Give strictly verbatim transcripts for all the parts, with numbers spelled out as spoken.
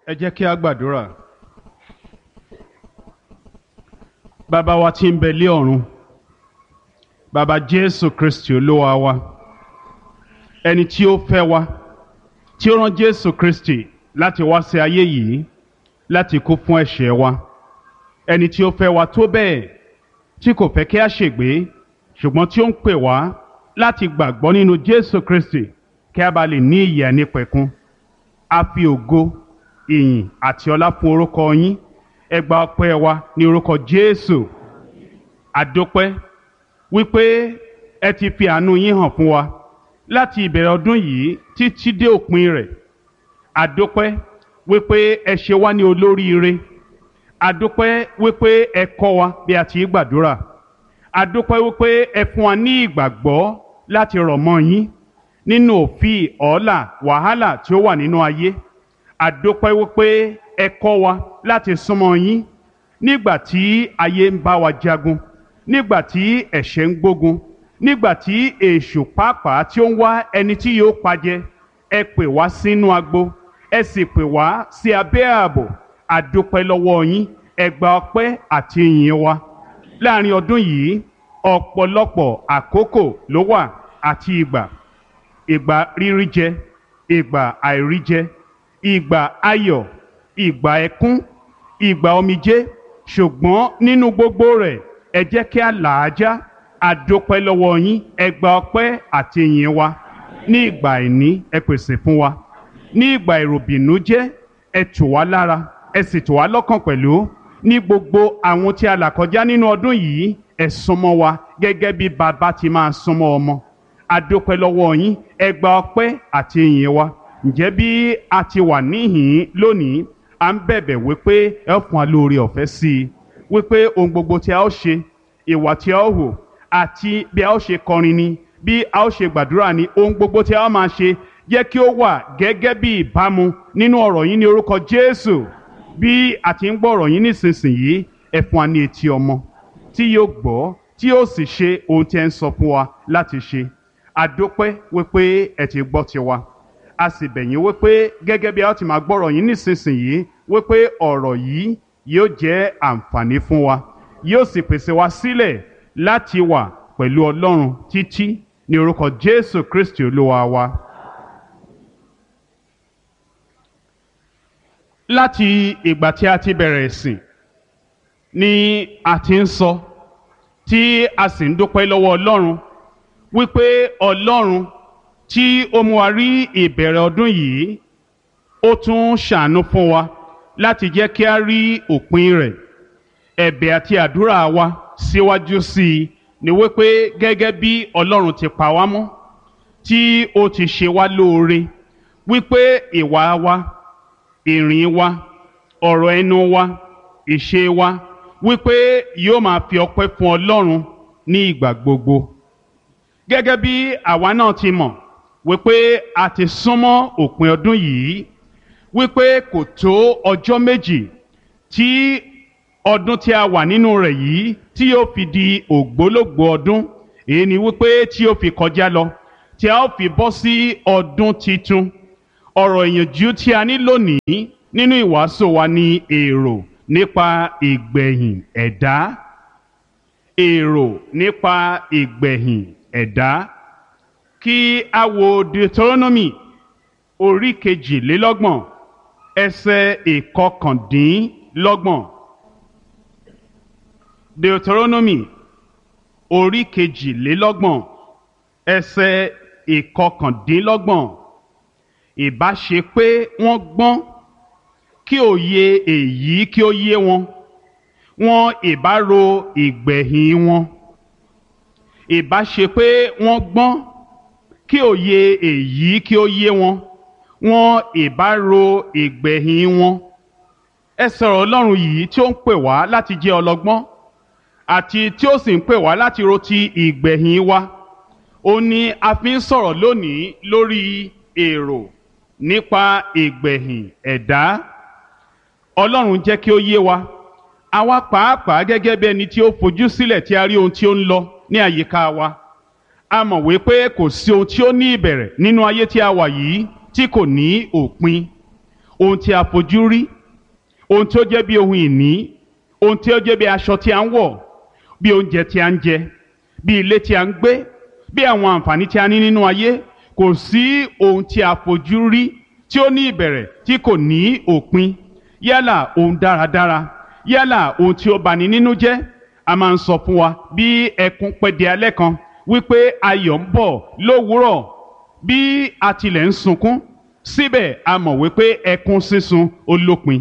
Ẹ jẹ́ kí a gbàdúrà. Bàbá wa tí ń bẹ lé ọ̀run, bàbá Jésù Kristi Olúwa wa, ẹni tí ó fẹ́ wa, tí ó rán Jésù Kristi láti wá sí ayé yìí láti kú fún ẹ̀ṣẹ̀ wa, ẹni tí ó fẹ́ wa tó bẹ́ẹ̀ tí kò fẹ́ kí a ṣègbé ṣùgbọ́n tí ó ń pè wá láti gbàgbọ́ nínú Jésù Kristi kí a bá lè ní ìyè àìnípẹ̀kun. A fi ògo, ìyìn àti ọlá fún orúkọ yín. Ẹ gba ọpẹ́ wa ní orúkọ Jésù. Àdópẹ́ wípé ẹ ti fi àánú yín hàn fún wa láti ìbẹ̀rẹ̀ ọdún yìí títí dé òpin rẹ̀. Àdópẹ́ wípé ẹ ṣe wá ní olóríire. Àdópẹ́ wípé ẹ kọ́ wa bí a ti ń gbàdúrà. Àdópẹ́ wípé ẹ fún wa ní ìgbàgbọ́ láti rọ̀ mọ́ yín nínú òfin ọ̀ọ́là wàhálà tí ó wà nínú ayé. Àdópẹ́ wípé ẹ kọ́ wa láti súnmọ́ yín nígbà tí ayé ń bá wa jagun, nígbà tí ẹ̀ṣẹ̀ ń gbógun, nígbà tí èṣù pàápàá tí ó ń wá ẹni tí yóò pajẹ. Ẹ pè wá sínú agbo, ẹ sì pè wá sí abẹ́ ààbò. Àdópẹ́ lọ́wọ́ yín. Ẹ gba ọpẹ́ àti ìyìn wa. Láàrin ọdún yìí ọ̀pọ̀lọpọ̀ àkókò ló wà àti ìgbà ìgbà rírí jẹ, ìgbà àìrí jẹ, ìgbà ayọ̀, ìgbà ẹkún, ìgbà omijé, ṣùgbọ́n nínú gbogbo rẹ̀ ẹ jẹ́ kí a là á já. Àdópẹ́ lọ́wọ́ yín. Ẹ gba ọpẹ́ àti ìyìn wa. Ní ìgbà àìní ẹ pèsè fún wa. Ní ìgbà ìròbìnújẹ́ ẹ tù wá lára, ẹ sì tù wá lọ́kàn pẹ̀lú. Ní gbogbo àwọn tí a là kọjá nínú ọdún yìí ẹ súnmọ́ wa gẹ́gẹ́ bí bàbá ti máa súnmọ́ ọmọ. Àdópẹ́ lọ́wọ́ yín. Ẹ gba ọpẹ́ àti ìyìn wa. Ǹjẹ́ bí a ti wà níhìn lónìí, à ń bẹ̀bẹ̀ wípé ẹ fún wa lóore ọ̀fẹ́ sí i, wípé ohun gbogbo tí a ó ṣe, ìwà tí a ó hù, àti bí a ó ṣe kọrin ni, bí a ó ṣe gbàdúrà ni, ohun gbogbo tí a ó máa ṣe jẹ́ kí ó wà gẹ́gẹ́ bí ìbámu nínú ọ̀rọ̀ yín ní orúkọ Jésù. Bí a ti ń gbọ́ ọ̀rọ̀ yín nísinsìnyí, ẹ fún wa ní etí ọmọ tí yóò gbọ́, tí yóò sì ṣe ohun tí ẹ ń sọ fún wa láti ṣe. Àdópẹ́ wípé ẹ ti gbọ́ tiwa. A sì bẹ̀ yín wípé gẹ́gẹ́ bí a ti máa gbọ́rọ̀ yín nísinsìnyí, wípé ọ̀rọ̀ yìí yóò jẹ́ àǹfààní fún wa, yóò sì pèsè wa sílẹ̀ láti wà pẹ̀lú Ọlọ́run títí ní orúkọ Jésù Kristi Olúwa wa. Láti ìgbà tí a ti bẹ̀rẹ̀ ìsìn ni a ti ń sọ tí a sì ń dúpẹ́ lọ́wọ́ Ọlọ́run wípé Ọlọ́run tí ó mú wa rí ìbẹ̀rẹ̀ ọdún yìí, ó tún ṣàánú fún wa láti jẹ́ kí a rí òpin rẹ̀. Ẹ̀bẹ̀ àti àdúrà wa síwájú sí i ni wípé gẹ́gẹ́ bí Ọlọ́run ti pa wá mọ́, tí ó ti ṣe wá lóore, wípé ìwà wa, ìrìn wa, ọ̀rọ̀ ẹnu wa, ìṣe wa, wípé yóò máa fi ọpẹ́ fún Ọlọ́run ní ìgbà gbogbo. Gẹ́gẹ́ bí àwa náà ti mọ̀ wípé a ti súnmọ́ òpin ọdún yìí, wípé kò tó ọjọ́ méjì tí ọdún tí a wà nínú rẹ̀ yìí tí yóò fi di ògbólógbòó ọdún. Èyí ni wípé tí yóò fi kọjá lọ, tí a ó fi bọ́ sí ọdún titun. Ọ̀rọ̀ ìyànjú tí a ní lónìí nínú ìwàásù wa ni èrò nípa ìgbẹ̀yìn ẹ̀dá. Èrò nípa ìgbẹ̀yìn ẹ̀dá. Kí a wo Deuteronomy orí kejìlélọ́gbọ̀n ẹsẹ̀ ìkọkàndínlọ́gbọ̀n. Deuteronomy orí kejìlélọ́gbọ̀n ẹsẹ̀ ìkọkàndínlọ́gbọ̀n. Ìbá ṣe pé wọ́n gbọ́n kí òye èyí kí ó yé wọn, wọn ìbá ro ìgbẹ̀yìn wọn. Ìbá ṣe pé wọ́n gbọ́n kí òye èyí kí ó yé wọn, wọn ìbá ro ìgbẹ̀yìn wọn. Ẹ sọ̀rọ̀ Ọlọ́run yìí tí ó ń pè wá láti jẹ́ ọlọ́gbọ́n àti tí ó sì ń pè wá láti ro ti ìgbẹ̀yìn wa. Ó ní a fi ń sọ̀rọ̀ lónìí lórí èrò nípa ìgbẹ̀yìn ẹ̀dá. Ọlọ́run jẹ́ kí ó yé wa. Àwa pàápàá gẹ́gẹ́ bí ẹni tí ó fojú sílẹ̀ tí a rí ohun tí ó ń lọ ní àyíká wa. A mọ̀ wípé kò sí ohun tí ó ní ìbẹ̀rẹ̀ nínú ayé tí a wà yìí tí kò ní òpin. ohun tí a fojú rí, ohun tí ó jẹ́ bí ohun ìní, ohun tí ó jẹ́ bí aṣọ tí a ń wọ̀, bí oúnjẹ tí a ń jẹ, bí ilé tí a ń gbé, bí àwọn àǹfààní tí a ní nínú ayé. Kò sí ohun tí a fojú rí tí ó ní ìbẹ̀rẹ̀ tí kò ní òpin. Yálà ohun dáradára, yálà ohun tí ó bani nínú jẹ́. A máa ń sọ fún wa bí ẹkún pẹ́ di alẹ́ kan wípé ayọ̀ ń bọ̀ lówùúrọ̀. Bí a tilẹ̀ ń sunkún, síbẹ̀ a mọ̀ wípé ẹkún sísun ó lópin.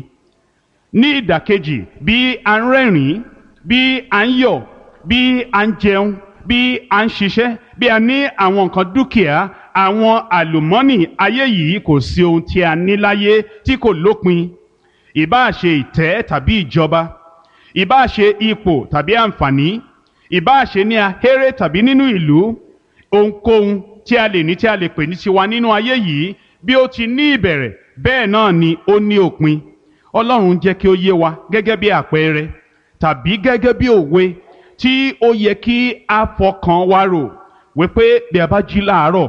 Ní ìdàkejì, bí a ń rẹ́rìn-ín, bí a ń yọ̀, bí a ń jẹun, bí a ń ṣiṣẹ́, bí a ní àwọn nǹkan dúkìá, àwọn àlùmọ́nì ayé yìí, kò sí ohun tí a ní láyé tí kò lópin. Ìbáà ṣe ìtẹ́ tàbí ìjọba, ìbáà ṣe ipò tàbí àǹfààní, ìbáà ṣe ní ahéré tàbí nínú ìlú, ohunkóhun tí a lè ní tí a lè pè ní tiwa nínú ayé yìí, bí ó ti ní ìbẹ̀rẹ̀ bẹ́ẹ̀ náà ni ó ní òpin. Ọlọ́run jẹ́ kí ó yé wa gẹ́gẹ́ bí àpẹẹrẹ tàbí gẹ́gẹ́ bí òwe tí ó yẹ kí a fọkàn wa rò wípé bí a bá jí láàárọ̀,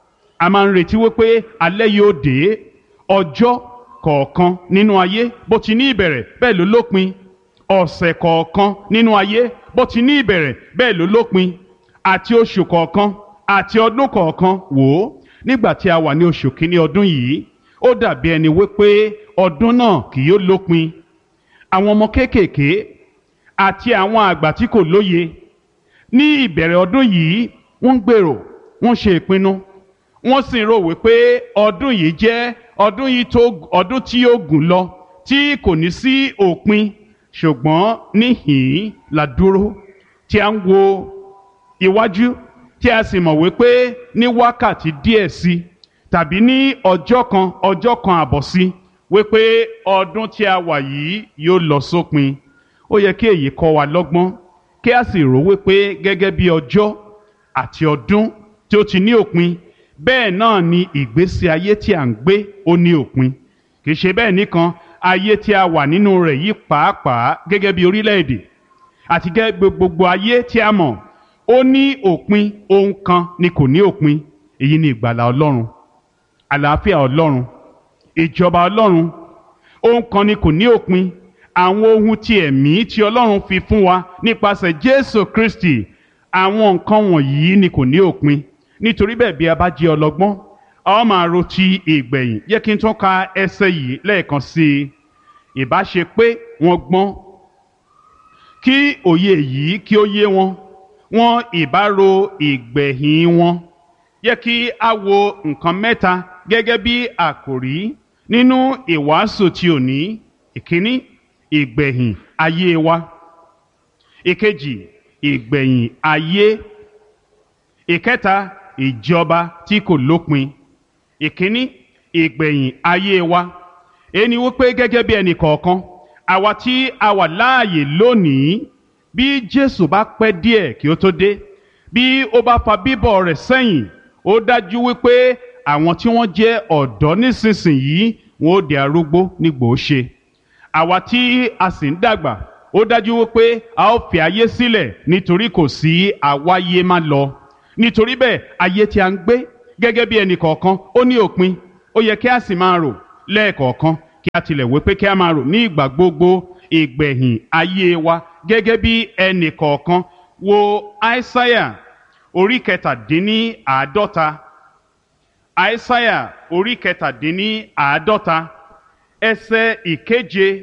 a máa ń retí wípé alẹ́ yóò dé. Ọjọ́ kọ̀ọ̀kan nínú ayé bó ti ní ìbẹ̀rẹ̀ bẹ́ẹ̀ ló lópin. Ọ̀sẹ̀ kọ̀ọ̀kan nínú ayé bó ti ní ìbẹ̀rẹ̀ bẹ́ẹ̀ ló lópin. Àti oṣù kọ̀ọ̀kan àti ọdún kọ̀ọ̀kan. Wò ó, nígbà tí a wà ní oṣù kìíní ọdún yìí, ó dàbí ẹni wípé ọdún náà kì yóò lópin. Àwọn ọmọ kéékèèké àti àwọn àgbà tí kò lóye ní ìbẹ̀rẹ̀ ọdún yìí, wọ́n ń gbèrò, wọ́n ṣe ìpinnu, wọ́n sì ń rò wípé ọdún yìí jẹ́ ọdún yìí tó ọdún tí yóò gùn lọ, tí kò ní sí òpin. Ṣùgbọ́n níhìn-ín la dúró, tí a ń wo iwájú, tí a sì mọ̀ wípé ní wákàtí díẹ̀ sí tàbí ní ọjọ́ kan ọjọ́ kan àbọ̀ sí, wípé ọdún tí a wà yìí yóò lọ sópin. Ó yẹ kí èyí kọ́ wa lọ́gbọ́n, kí a sì rò wípé gẹ́gẹ́ bí ọjọ́ àti ọdún tí ó ti ní òpin, bẹ́ẹ̀ náà ni ìgbésí ayé tí à ń gbé ó ní òpin. Kì í ṣe bẹ́ẹ̀ nìkan, ayé tí a wà nínú rẹ̀ yìí pàápàá gẹ́gẹ́ bí orílẹ̀-èdè àti gẹ́gẹ́ gbogbo ayé tí a mọ̀, ó ní òpin. Ohun kan ni kò ní òpin. Èyí ni ìgbàlà Ọlọ́run, àlàáfíà Ọlọ́run, ìjọba Ọlọ́run. Ohun kan ni kò ní òpin. Àwọn ohun ti ẹ̀mí tí Ọlọ́run fi fún wa nípasẹ̀ Jésù Kristi, àwọn nǹkan wọ̀nyí ni kò ní òpin. Nítorí bẹ́ẹ̀, bí a bá jẹ́ ọlọ́gbọ́n, a ó máa ro ti ìgbẹ̀yìn. Jẹ́ kí n tún ka ẹsẹ̀ yìí lẹ́ẹ̀kan sí i. Ìbá ṣe pé wọ́n gbọ́n, kí òye yìí kí ó yé wọn, wọn ìbá ro ìgbẹ̀yìn wọn. Jẹ́ kí a wo nǹkan mẹ́ta gẹ́gẹ́ bí àkòrí nínú ìwàásù ti òní. Ìkíní, ìgbẹ̀yìn ayé wa. Ìkejì, ìgbẹ̀yìn ayé. Ìkẹta, ìjọba tí kò lópin. Ìkíní, ìgbẹ̀yìn ayé wa. Ẹni wípé gẹ́gẹ́ bí ẹnì kọ̀ọ̀kan, àwa tí a wà láàyè lónìí, bí Jésù bá pẹ́ díẹ̀ kí ó tó dé, bí ó bá fa bíbọ̀ rẹ̀ sẹ́yìn, ó dájú wípé àwọn tí wọ́n jẹ́ ọ̀dọ́ nísinsìnyí wọn ó di arúgbó nígbò ṣe. Àwa tí a sì ń dàgbà, ó dájú wípé a ó fi ayé sílẹ̀ nítorí kò sí àwáyé má lọ. Nítorí bẹ́ẹ̀, ayé tí a ń gbé gẹ́gẹ́ bí ẹnì kọ̀ọ̀kan ó ní òpin. Ó yẹ kí a sì máa rò lẹ́ẹ̀kọ̀ọ̀kan, kí a tilẹ̀ wí pé kí a máa rò ní ìgbà gbogbo ìgbẹ̀yìn ayé wa gẹ́gẹ́ bí ẹnì kọ̀ọ̀kan. Wo Aísáyà orí kẹtàdínní àádọ́ta. Aísáyà orí kẹtàdínní àádọ́ta ẹsẹ̀ ìkeje.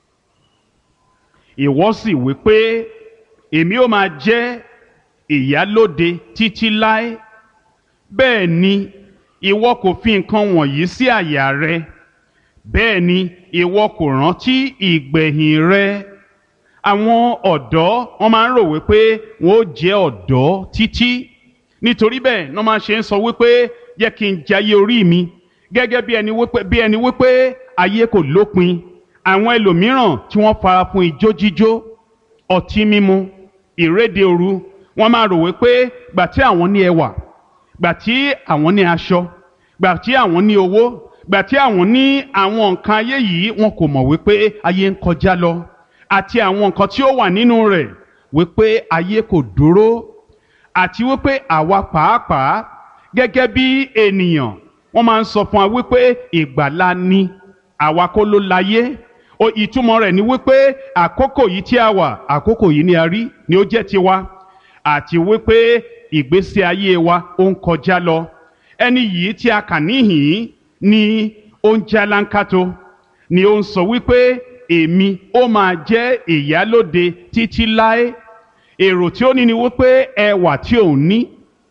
Ìwọ sì wí pé, èmi ó máa jẹ́ ìyálóde títí láé. Bẹ́ẹ̀ ni ìwọ kò fi nǹkan wọ̀nyí sí àyà rẹ. Bẹ́ẹ̀ ni ìwọ kò rántí ìgbẹ̀yìn rẹ. Àwọn ọ̀dọ́ wọ́n máa ń rò wípé wọ́n ó jẹ́ ọ̀dọ́ títí. Nítorí bẹ́ẹ̀ ni wọ́n máa ṣe ń sọ wípé jẹ́ kí n jayé orí mi, gẹ́gẹ́ bí ẹni wípé bí ẹni wípé ayé kò lópin. Àwọn ẹlòmíràn tí wọ́n fara fún ijó jíjó, ọtí mímu, ìréde òru, wọ́n máa rò wípé gbà tí àwọn ní ẹwà, gbà tí àwọn ní aṣọ, gbà tí àwọn ní owó, gbà tí àwọn ní àwọn nǹkan ayé yìí, wọn kò mọ̀ wípé ayé ń kọjá lọ, àti àwọn nǹkan tí ó wà nínú rẹ̀, wípé ayé kò dúró, àti wípé àwa pàápàá gẹ́gẹ́ bí ènìyàn, wọ́n máa ń sọ fún wa wípé ìgbàlà ni àwa kọ́ ló láyé. O ìtumọ̀ rẹ̀ ni wípé àkókò yìí tí a wà, àkókò yìí ni a rí ni ó jẹ́ tiwa, àti wípé ìgbésí ayé wa ó ń kọjá lọ. Ẹni yìí tí a kà níhìn ni ó ń jálánkátó, ni ó ń sọ wípé èmi ó máa jẹ́ ìyálóde títí láé. Èrò tí ó ní ni wípé ẹwà tí òun ní,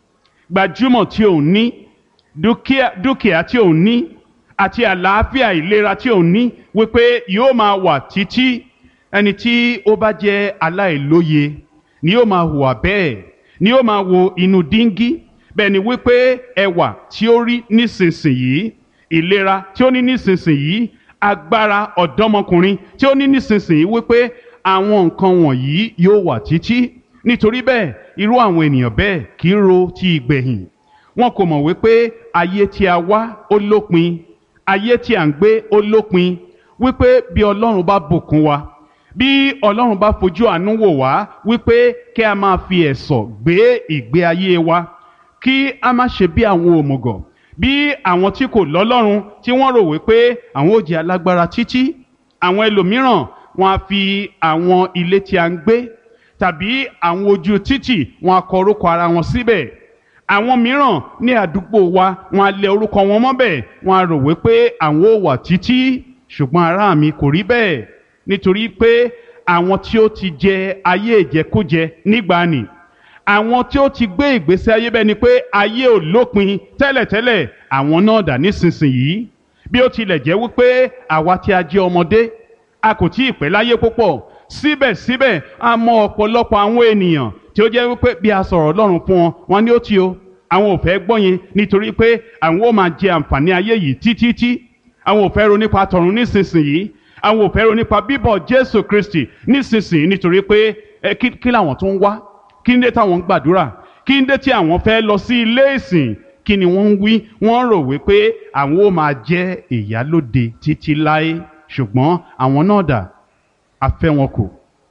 gbajúmọ̀ tí òun ní, dúkìá dúkìá tí òun ní, àti àlàáfíà ìlera tí òun ní, wípé yóò máa wà títí. Ẹni tí ó bá jẹ́ aláìlóye ni yóò máa hùwà bẹ́ẹ̀, ni yóò máa wo inú díngí. Bẹ́ẹ̀ ni wípé ẹwà tí ó rí nísinsìnyí, ìlera tí ó ní nísinsìnyí, agbára ọ̀dọ́mọkùnrin tí ó ní nísinsìnyí, wípé àwọn nǹkan wọ̀nyí yóò wà títí. Nítorí bẹ́ẹ̀, irú àwọn ènìyàn bẹ́ẹ̀ kì í ro ti ìgbẹ̀yìn. Wọn kò mọ̀ wípé ayé tí a wá ó lópin, ayé tí à ń gbé ó lópin, wípé bí Ọlọ́run bá bùkún wa, bí Ọlọ́run bá fojú àánú wò wá, wípé kí a máa fi ẹ̀sọ̀ gbé ìgbé ayé wa, kí a má ṣe bí àwọn òmùgọ̀, bí àwọn tí kò lọ́lọ́run, tí wọ́n rò wípé àwọn ó jẹ́ alágbára títí. Àwọn ẹlòmíràn wọn á fi àwọn ilé tí a ń gbé tàbí àwọn ojú títì wọn á kọ orúkọ ara wọn síbẹ̀. Àwọn mìíràn ní àdúgbò wa wọn á lẹ orúkọ wọn mọ́bẹ̀, wọn á rò wípé àwọn ó wà títí. Ṣùgbọ́n ará mi, kò rí bẹ́ẹ̀, nítorí pé àwọn tí ó ti jẹ ayé ìjẹkújẹ nígbàanì, àwọn tí ó ti gbé ìgbésí ayé bẹ́ẹ̀ ni pé ayé ò lópin tẹ́lẹ̀tẹ́lẹ̀, àwọn náà dà nísinsìnyí. Bí ó tilẹ̀ jẹ́ wípé àwa tí a jẹ́ ọmọdé, a kò tí ì pẹ́ láyé púpọ̀, síbẹ̀síbẹ̀ a mọ ọ̀pọ̀lọpọ̀ àwọn ènìyàn tí ó jẹ́ wípé bí a sọ̀rọ̀ Ọlọ́run fún wọn, wọn ní ó ti o, àwọn ò fẹ́ gbọ́ yẹn, nítorí pé àwọn ó máa jẹ àǹfààní ayé yìí títí. Àwọn ò fẹ́ ro nípa tọ̀run nísinsìnyí, àwọn ò fẹ́ ro nípa bíbọ̀ Jésù Kristi nísinsìnyí, nítorí pé ẹ kí kí làwọn tó ń wá, kí ń dé táwọn ń gbàdúrà, kí ń dé tí àwọn fẹ́ lọ sí ilé ìsìn, kí ni wọ́n ń wí? Wọ́n rò wípé àwọn ó máa jẹ́ ìyálóde títí láé. Ṣùgbọ́n àwọn náà dà, a fẹ́ wọn kù.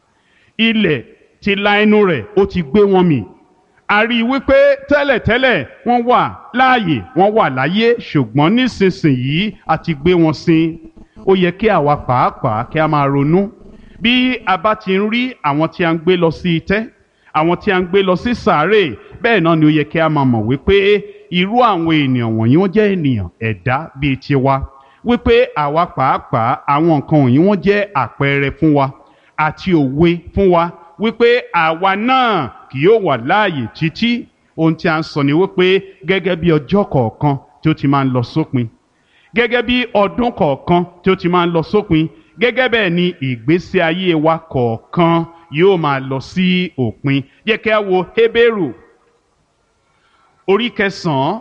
Ilẹ̀ ti la ẹnu rẹ̀, ó ti gbé wọn mì. A rí i wípé tẹ́lẹ̀tẹ́lẹ̀ wọ́n wà láàyè, wọ́n wà láyé, ṣùgbọ́n nísinsìnyí a ti gbé wọn sin. Ó yẹ kí àwa pàápàá kí a máa ronú. Bí a bá ti ń rí àwọn tí a ń gbé lọ sí itẹ́, àwọn tí a ń gbé lọ sí sàárè, bẹ́ẹ̀ náà ni ó yẹ kí a máa mọ̀ wípé irú àwọn ènìyàn wọ̀nyí wọ́n jẹ́ ènìyàn ẹ̀dá bíi tiwa, wípé àwa pàápàá àwọn nǹkan wọ̀nyí wọ́n jẹ́ àpẹẹrẹ fún wa àti òwe fún wa, wípé àwa náà kì yóò wà láàyè títí. Ohun tí a ń sọ ni wípé gẹ́gẹ́ bí ọjọ́ kọ̀ọ̀kan tí ó ti máa ń lọ sópin, gẹ́gẹ́ bí ọdún kọ̀ọ̀kan tí ó ti máa ń lọ sópin, gẹ́gẹ́ bẹ́ẹ̀ ni ìgbésí ayé wa kọ̀ọ̀kan yóò máa lọ sí òpin. Jẹ́ kí a wo Hébérù orí kẹsàn-án,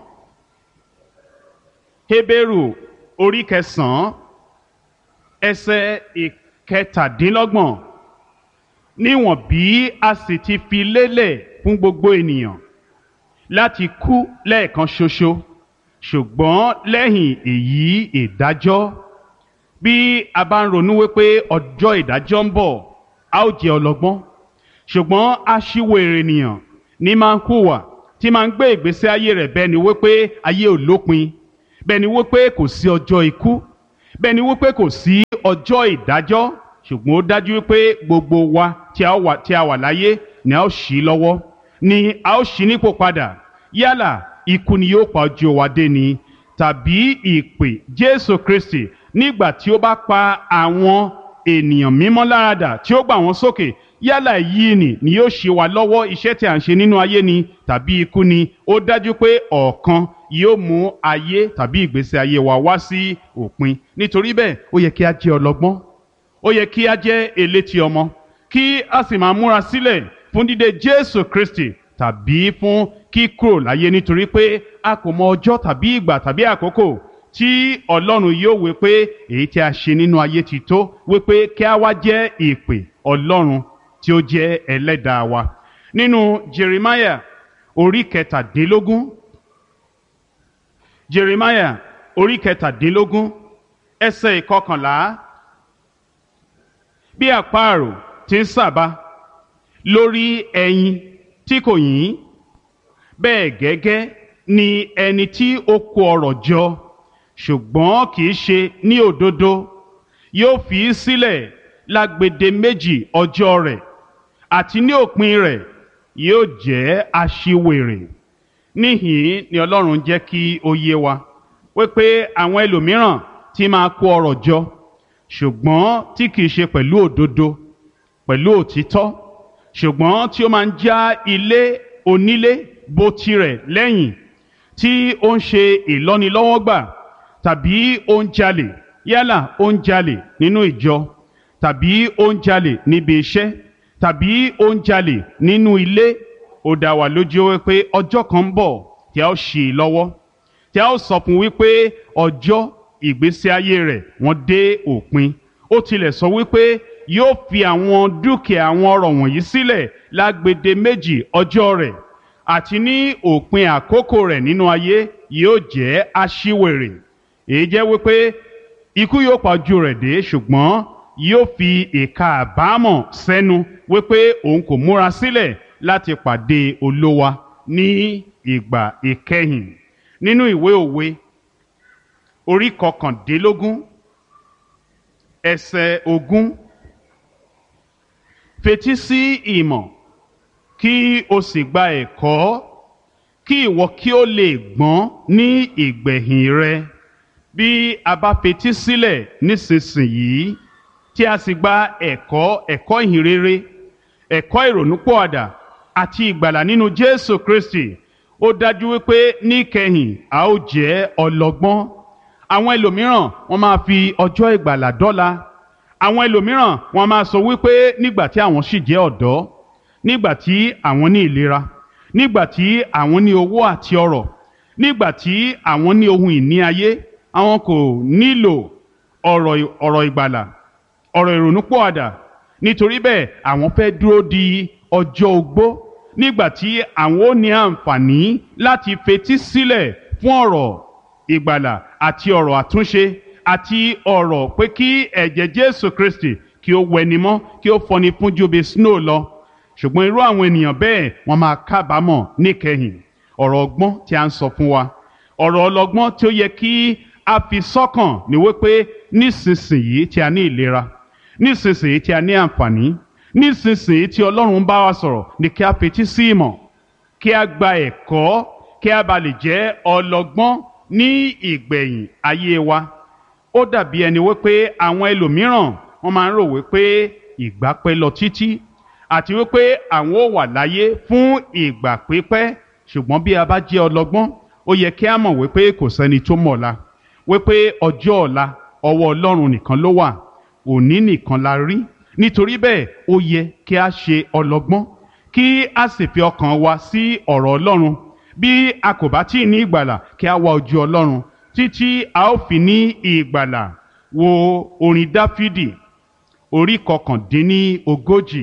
Hébérù orí kẹsàn-án ẹsẹ̀ ìkẹtàdínlọ́gbọ̀n. Níwọ̀n bí a sì ti fi lélẹ̀ fún gbogbo ènìyàn láti kú lẹ́ẹ̀kan ṣoṣo, ṣùgbọ́n lẹ́yìn èyí ìdájọ́. Bí a bá ń ronú wípé ọjọ́ ìdájọ́ ń bọ̀, a ó jẹ́ ọlọ́gbọ́n. Ṣùgbọ́n aṣiwèrè ènìyàn ní máa ń hùwà, tí máa ń gbé ìgbésí ayé rẹ̀ bẹ́ẹ̀ ni wípé ayé ò lópin, bẹ́ẹ̀ ni wípé kò sí ọjọ́ ikú, bẹ́ẹ̀ ni wípé kò sí ọjọ́ ìdájọ́. Ṣùgbọ́n ó dájú wípé gbogbo wa tí a wà tí a wà láyé ni a ó ṣí lọ́wọ́, ni a ó ṣí nípò padà. Yálà ikú ni yóò pa ojú wa dé ni, tàbí ìpè Jésù Kristi nígbà tí ó bá pa àwọn ènìyàn mímọ́ láradà tí ó gbà wọ́n sókè. Yálà èyí ni ni yóò ṣe wa lọ́wọ́ iṣẹ́ tí a ń ṣe nínú ayé ni, tàbí ikú ni. Ó dájú pé ọ̀kan yóò mú ayé tàbí ìgbésí ayé wa wá sí òpin. Nítorí bẹ́ẹ̀, ó yẹ kí a jẹ́ ọlọ́gbọ́n, ó yẹ kí a jẹ́ elétí ọmọ, kí a sì máa múra sílẹ̀ fún dídé Jésù Kristi tàbí fún kíkúrò láyé, nítorí pé a kò mọ ọjọ́ tàbí ìgbà tàbí àkókò tí Ọlọ́run yóò wí pé èyí tí a ṣe nínú ayé ti tó, wípé kí a wá jẹ́ ìpè Ọlọ́run tí ó jẹ́ ẹlẹ́dàá wa. Nínú Jeremiah orí kẹtàdínlógún, Jeremiah orí kẹtàdínlógún ẹsẹ̀ ìkọkànlá. Bí àparò ti ń sàbà lórí ẹyin tí kò yín, bẹ́ẹ̀ gẹ́gẹ́ ni ẹni tí ó kó ọrọ̀ jọ ṣùgbọ́n kì í ṣe ní òdodo yóò fi í sílẹ̀ lágbede méjì ọjọ́ rẹ̀, àti ní òpin rẹ̀ yóò jẹ́ aṣiwèrè. Níhìn ni Ọlọ́run jẹ́ kí ó yé wa wípé àwọn ẹlòmíràn tí máa kó ọrọ̀ jọ ṣùgbọ́n tí kìí ṣe pẹ̀lú òdodo, pẹ̀lú òtítọ́, ṣùgbọ́n tí ó máa ń já ilé onílé bó tirẹ̀ lẹ́yìn, tí ó ń ṣe ìlọ́nilọ́wọ́gbà tàbí ó ń jalè, yálà ó ń jalè nínú ìjọ tàbí ó ń jalè níbi iṣẹ́ tàbí ó ń jalè nínú ilé. Ó dá wa lójú wípé ọjọ́ kan ń bọ̀ tí a ó ṣì í lọ́wọ́, tí a ó sọ fún wípé ọjọ́ ìgbésí ayé rẹ̀ wọ́n dé òpin. Ó tilẹ̀ sọ wípé yóò fi àwọn dúkìá àwọn ọrọ̀ wọ̀nyí sílẹ̀ lágbede méjì ọjọ́ rẹ̀, àti ní òpin àkókò rẹ̀ nínú ayé yóò jẹ́ aṣiwèrè. Èyí jẹ́ wípé ikú yóò pa ojú rẹ̀ dé, ṣùgbọ́n yóò fi ìka àbámọ̀ sẹ́nu wípé òun kò múra sílẹ̀ láti pàdé Olúwa ní ìgbà ìkẹyìn. Nínú ìwé Òwe orí kọkàndínlógún ẹsẹ̀ ogún, fetí sí ìmọ̀ kí o sì gba ẹ̀kọ́, kí ìwọ kí o lè gbọ́n ní ìgbẹ̀yìn rẹ. Bí a bá fetí sílẹ̀ nísinsìnyí tí a sì gba ẹ̀kọ́ ẹ̀kọ́ ìhìnrere, ẹ̀kọ́ ìrònúpìwàdà àti ìgbàlà nínú Jésù Kristi, ó dájú wípé níkẹyìn a ó jẹ́ ọlọ́gbọ́n. Àwọn ẹlòmíràn wọ́n máa fi ọjọ́ ìgbàlà dọ́là. Àwọn ẹlòmíràn wọ́n máa sọ wípé nígbà tí àwọn sì jẹ́ ọ̀dọ́, nígbà tí àwọn ní ìlera, nígbà tí àwọn ní owó àti ọrọ̀, nígbà tí àwọn ní ohun ìní ayé, àwọn kò nílò ọ̀rọ̀ ọ̀rọ̀ ìgbàlà, ọ̀rọ̀ ìrònúpìwàdà. Nítorí bẹ́ẹ̀ àwọn fẹ́ dúró di ọjọ́ ogbó, nígbà tí àwọn ó ní àǹfààní láti fetí sílẹ̀ fún ọ̀rọ̀ ìgbàlà àti ọ̀rọ̀ àtúnṣe àti ọ̀rọ̀ pé kí ẹ̀jẹ̀ Jésù Kristi kí ó wẹni mọ́, kí ó fọni fún ju bí snow lọ. Ṣùgbọ́n irú àwọn ènìyàn bẹ́ẹ̀ wọ́n máa kábàámọ̀ níkẹyìn. Ọ̀rọ̀ ọgbọ́n tí a ń sọ fún wa, ọ̀rọ̀ ọlọ́gbọ́n tí ó yẹ kí a fi sọ́kàn ní wípé nísinsìnyí tí a ní ìlera, nísinsìnyí tí a ní àǹfààní, nísinsìnyí tí Ọlọ́run bá wa sọ̀rọ̀, ní kí a fetí sí ìmọ̀, kí a gba ẹ̀kọ́, kí a bá lè jẹ́ ọlọ́gbọ́n ní ìgbẹ̀yìn ayé wa. Ó dàbí ẹni wípé àwọn ẹlòmíràn wọ́n máa ń rò wípé ìgbà pẹ́ lọ títí àti wípé àwọn ó wà láyé fún ìgbà pípẹ́. Ṣùgbọ́n bí a bá jẹ́ ọlọ́gbọ́n, ó yẹ kí a mọ̀ wípé kò sẹ́ni tó mọ̀ ọ̀la, wípé ọjọ́ ọ̀la ọwọ́ Ọlọ́run nìkan ló wà, òní nìkan la rí. Nítorí bẹ́ẹ̀ ó yẹ kí a ṣe ọlọ́gbọ́n, kí a sì fi ọkàn wa sí ọ̀rọ̀ Ọlọ́run. Bí a kò bá tíì ní ìgbàlà, kí a wá ojú Ọlọ́run títí a ó fi ní ìgbàlà. Wo orin Dáfídì orí kọkàndínní ogójì.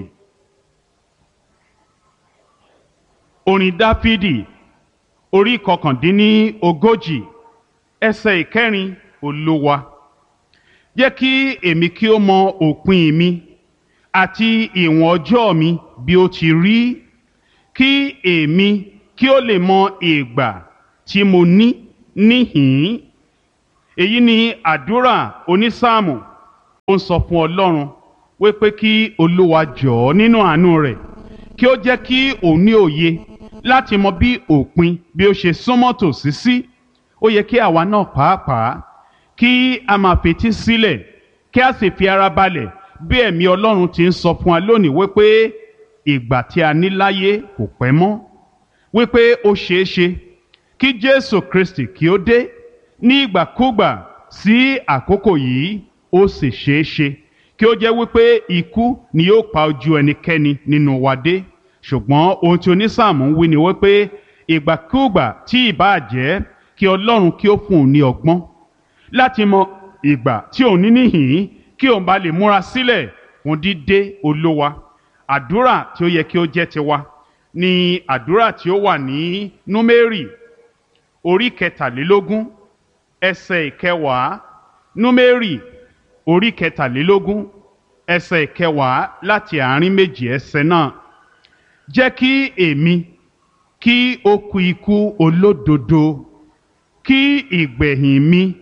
Orin Dáfídì orí kọkàndínní ogójì ẹsẹ̀ ìkẹrin. Olúwa, jẹ́ kí èmi kí ó mọ òpin mi àti ìwọ̀n ọjọ́ mi bí ó ti rí, kí èmi kí ó lè mọ ìgbà tí mo ní níhìn-ín. Èyí ni àdúrà onísáàmù. Ó ń sọ fún Ọlọ́run wípé kí Olúwa jọ̀ọ́ nínú àánú rẹ̀ kí ó jẹ́ kí òun ní òye láti mọ bí òpin bí ó ṣe súnmọ́ tòsí sí. Ó yẹ kí àwa náà pàápàá kí a máa fetí sílẹ̀, kí a sì fi ara balẹ̀ bí ẹ̀mí Ọlọ́run ti ń sọ fún wa lónìí wípé ìgbà tí a ní láyé kò pẹ́ mọ́, wípé ó ṣeé ṣe kí Jésù Kristi kí ó dé ní ìgbàkúgbà sí àkókò yìí. Ó sì ṣeé ṣe kí ó jẹ́ wípé ikú ni yóò pa ojú ẹnikẹ́ni nínú wa dé. Ṣùgbọ́n ohun tí onísáàmù ń wí ni wípé ìgbàkúgbà tí ìbáà jẹ́, kí Ọlọ́run kí ó fún òun ní ọgbọ́n láti mọ ìgbà tí òun ní níhìn-ín, kí òun bá lè múra sílẹ̀ fún dídé Olúwa. Àdúrà tí ó yẹ kí ó jẹ́ tiwa ni àdúrà tí ó wà ní Númérì orí kẹtàlélógún ẹsẹ̀ ìkẹwàá. Númérì orí kẹtàlélógún ẹsẹ̀ ìkẹwàá láti àárín méjì ẹsẹ̀ náà. Jẹ́ kí èmi kí ó kú ikú olódodo, kí ìgbẹ̀yìn mi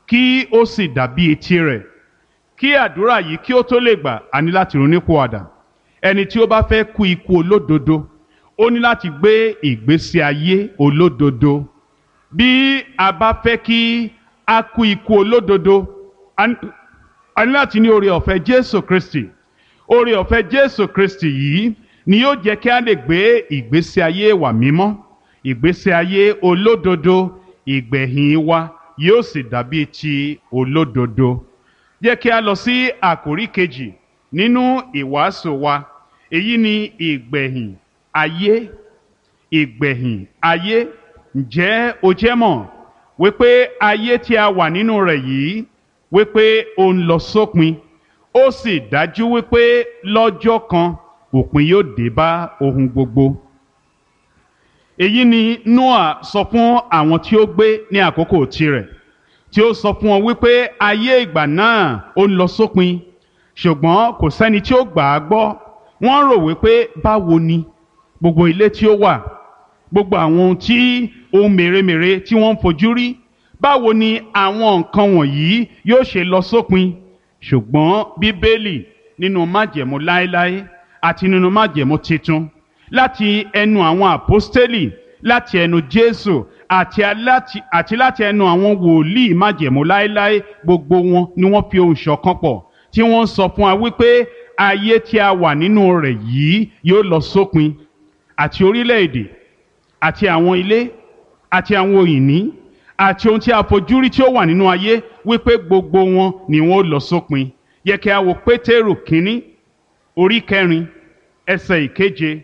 kí ó sì dàbí etí rẹ̀. Kí àdúrà yìí kí ó tó lè gbà, a ní láti ronúpìwàdà. Ẹni tí ó bá fẹ́ kú ikú olódodo, ó ní láti gbé ìgbésí ayé olódodo. Bí a bá fẹ́ kí a kú ikú olódodo, a ní láti ní oore ọ̀fẹ́ Jésù Kristi. Oore ọ̀fẹ́ Jésù Kristi yìí ni yóò jẹ́ kí a lè gbé ìgbésí ayé wa mímọ́, ìgbésí ayé olódodo, ìgbẹ̀yìn wa yóò sì dàbí ti olódodo. Jẹ́ kí a lọ sí àkòrí kejì nínú ìwàásù wa. Èyí ni ìgbẹ̀yìn ayé. Ìgbẹ̀yìn ayé. Ǹjẹ́ o jẹ́ mọ̀ wípé ayé tí a wà nínú rẹ̀ yìí wípé ó ń lọ sópin, ó sì dájú wípé lọ́jọ́ kan òpin yóò dé bá ohun gbogbo. Èyí ni Nóà sọ fún àwọn tí ó gbé ní àkókò tirẹ̀, tí ó sọ fún wọn wípé ayé ìgbà náà ó ń lọ sópin, ṣùgbọ́n kò sẹ́ni tí ó gbà á gbọ́. Wọ́n rò wípé báwo ni gbogbo ilé tí ó wà, gbogbo àwọn ohun tí ohun mèremère tí wọ́n ń fojú rí, báwo ni àwọn nǹkan wọ̀nyí yóò ṣe lọ sópin. Ṣùgbọ́n Bíbélì nínú májẹ̀mú láéláé àti nínú májẹ̀mú titun, láti ẹnu àwọn àpọ́stélì, láti ẹnu Jésù àti láti àti láti ẹnu àwọn wòlíì májẹ̀mú láéláé, gbogbo wọn ni wọ́n fi ohùn ṣọ̀kan pọ̀ tí wọ́n sọ fún wa wípé ayé tí a wà nínú rẹ̀ yìí yóò lọ sópin. Àti orílẹ̀-èdè àti àwọn ilé àti àwọn ìní àti ohun tí a fojú rí tí ó wà nínú ayé, wípé gbogbo wọn ni wọn ó lọ sópin. Yẹ kí a wo Pétérù kínní orí kẹrin ẹsẹ̀ ìkeje.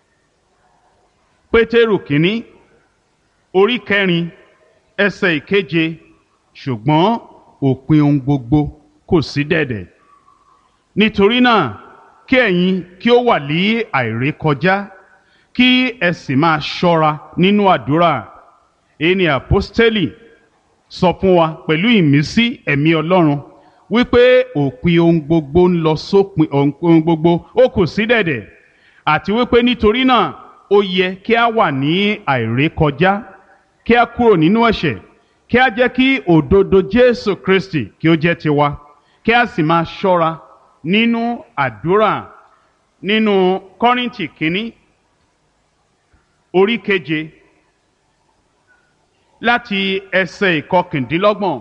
Pétérù kínní orí kẹrin ẹsẹ̀ ìkeje. Ṣùgbọ́n òpin ohun gbogbo kò sí dẹ̀dẹ̀. Nítorí náà kí ẹ̀yin kí ó wà ní àìrékọjá, kí ẹ sì máa ṣọ́ra nínú àdúrà. Èyí ni àpọ́stélì sọ fún wa pẹ̀lú ìmísí ẹ̀mí Ọlọ́run wípé òpin ohun gbogbo ń lọ sópin, ohun gbogbo ó kù sí dẹ̀dẹ̀, àti wípé nítorí náà ó yẹ kí a wà ní àìrékọjá, kí a kúrò nínú ẹ̀ṣẹ̀, kí a jẹ́ kí òdodo Jésù Kristi kí ó jẹ́ tiwa, kí a sì máa ṣọ́ra nínú àdúrà. Nínú Kọ́ríńtì kínní orí keje láti ẹsẹ̀ ìkọkàndínlọ́gbọ̀n.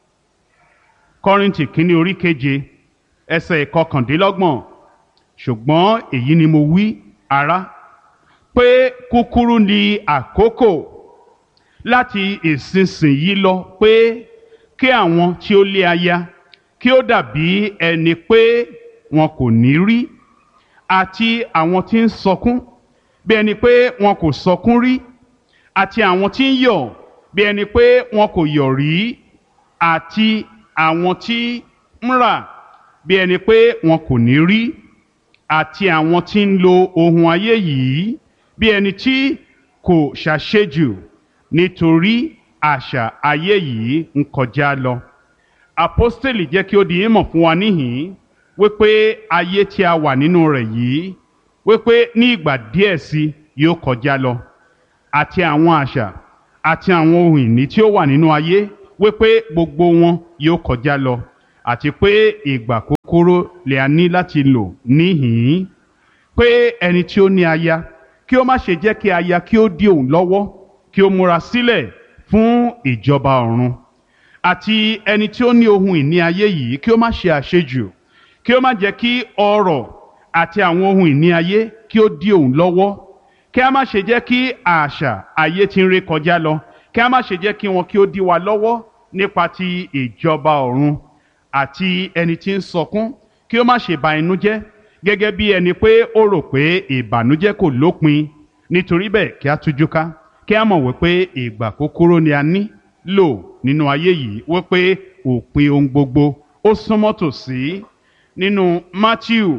Kọ́ríńtì kínní orí keje ẹsẹ̀ ìkọkàndínlọ́gbọ̀n. Ṣùgbọ́n èyí ni mo wí, ará, pé kúkúrú ni àkókò láti ìsinsìnyí lọ, pé kí àwọn tí ó lé aya kí ó dàbí ẹni pé wọn kò ní rí, àti àwọn tí ń sọkún bí ẹni pé wọn kò sọkún rí, àti àwọn tí ń yọ̀ bí ẹni pé wọn kò yọ̀ rí, àti àwọn tí ń rà bí ẹni pé wọn kò ní rí, àti àwọn tí ń lo ohun ayé yìí bí ẹni tí kò ṣàṣejù, nítorí àṣà ayé yìí ń kọjá lọ. Àpọ́stélì jẹ́ kí ó di ìmọ̀ fún wa níhìn-ín wípé ayé tí a wà nínú rẹ̀ yìí, wípé ní ìgbà díẹ̀ sí yóò kọjá lọ, àti àwọn àṣà àti àwọn ohun ìní tí ó wà nínú ayé, wípé gbogbo wọn yóò kọjá lọ, àti pé ìgbà kúkúrú lè a ní láti lò níhìn-ín. Pé ẹni tí ó ní aya kí ó má ṣe jẹ́ kí aya kí ó dí òun lọ́wọ́, kí ó múra sílẹ̀ fún ìjọba ọ̀run. Àti ẹni tí ó ní ohun ìní ayé yìí kí ó má ṣe àṣejù, kí ó má jẹ́ kí ọrọ̀ àti àwọn ohun ìní ayé kí ó dí òun lọ́wọ́, kí a má ṣe jẹ́ kí àṣà ayé tí ń ré kọjá lọ, kí a má ṣe jẹ́ kí wọn kí ó dí wa lọ́wọ́ nípa ti ìjọba ọ̀run. Àti ẹni tí ń sọkún kí ó má ṣe ba inú jẹ́, gẹ́gẹ́ bí ẹni pé ó rò pé ìbànújẹ́ kò lópin. Nítorí bẹ́ẹ̀ kí a tújú ká, kí a mọ̀ wípé ìgbà kúkúrú ni a ní lò nínú ayé yìí, wípé òpin ohun gbogbo ó súnmọ́ tòsí. Nínú Mátíù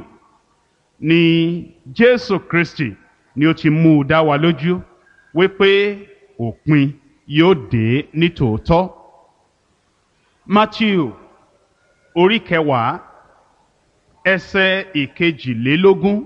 ni Jésù Kristi ni ó ti mú u dá wa lójú wípé òpin yóò dé ní tòótọ́. Mátíù orí kẹwàá ẹsẹ̀ ìkejìlélógún.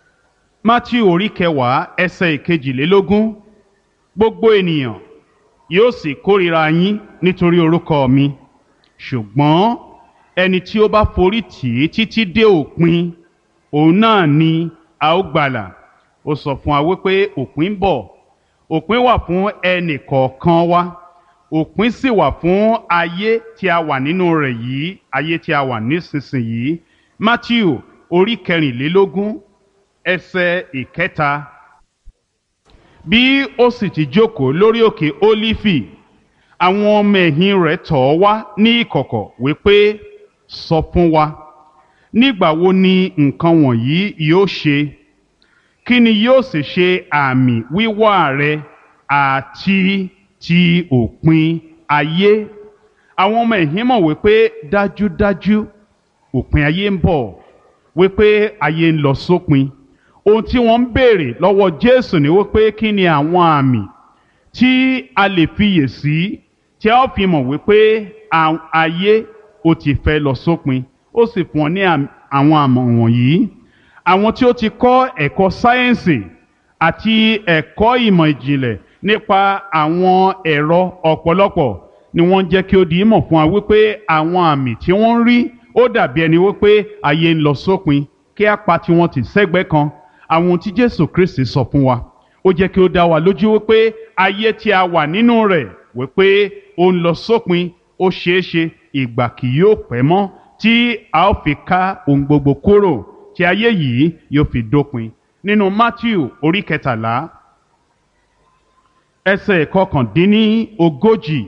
Mátíù orí kẹwàá ẹsẹ̀ ìkejìlélógún. Gbogbo ènìyàn yóò sì kórìíra yín nítorí orúkọ mi, ṣùgbọ́n ẹni tí ó bá forí tì í títí dé òpin, òun náà ni a ó gbàlà. Ó sọ fún wa wípé òpin ń bọ̀. Òpin wà fún ẹnì kọ̀ọ̀kan wa. Òpin sì wà fún ayé tí a wà nínú rẹ̀ yìí, ayé tí a wà nísinsìnyí. Mátíù orí kẹrìnlélógún ẹsẹ̀ ìkẹta. Bí ó sì ti jókòó lórí òkè Ólífì, àwọn ọmọ ẹ̀yìn rẹ̀ tọ̀ ọ́ wá ní ìkọ̀kọ̀ wípé, sọ fún wa, nígbà wo ni nǹkan wọ̀nyí yóò ṣe? Kí ni yóò sì ṣe àmì wíwá rẹ àti ti òpin ayé? Àwọn ọmọ ẹ̀yìn mọ̀ wípé dájúdájú òpin ayé ń bọ̀, wípé ayé ń lọ sópin. Ohun tí wọ́n ń béèrè lọ́wọ́ Jésù ni wípé kí ni àwọn àmì tí a lè fiyè sí tí a ó fi mọ̀ wípé ayé ó ti fẹ́ lọ sópin. Ó sì fún ọ ní àwọn àmọ̀ wọ̀nyí. Àwọn tí ó ti kọ́ ẹ̀kọ́ sáyẹ́ǹsì àti ẹ̀kọ́ ìmọ̀ ìjìnlẹ̀ nípa àwọn ẹ̀rọ ọ̀pọ̀lọpọ̀ ni wọ́n jẹ́ kí ó di ìmọ̀ fún wa wípé àwọn àmì tí wọ́n ń rí ó dàbí ẹni wípé ayé ń lọ sópin. Kí á pa tiwọn tì sẹ́gbẹ́ kan. Àwọn tí Jésù Kristi sọ fún wa, ó jẹ́ kí ó dá wa lójú wípé ayé tí a wà nínú rẹ̀ wípé ó ń lọ sópin. Ó ṣeéṣe ìgbà kì yóò pẹ́ mọ́ tí a ó fi ká ohun gbogbo kúrò, tí ayé yìí yóò fi dópin. Nínú Mátíù orí kẹtàlá ẹsẹ̀ kọkàndínní ogójì.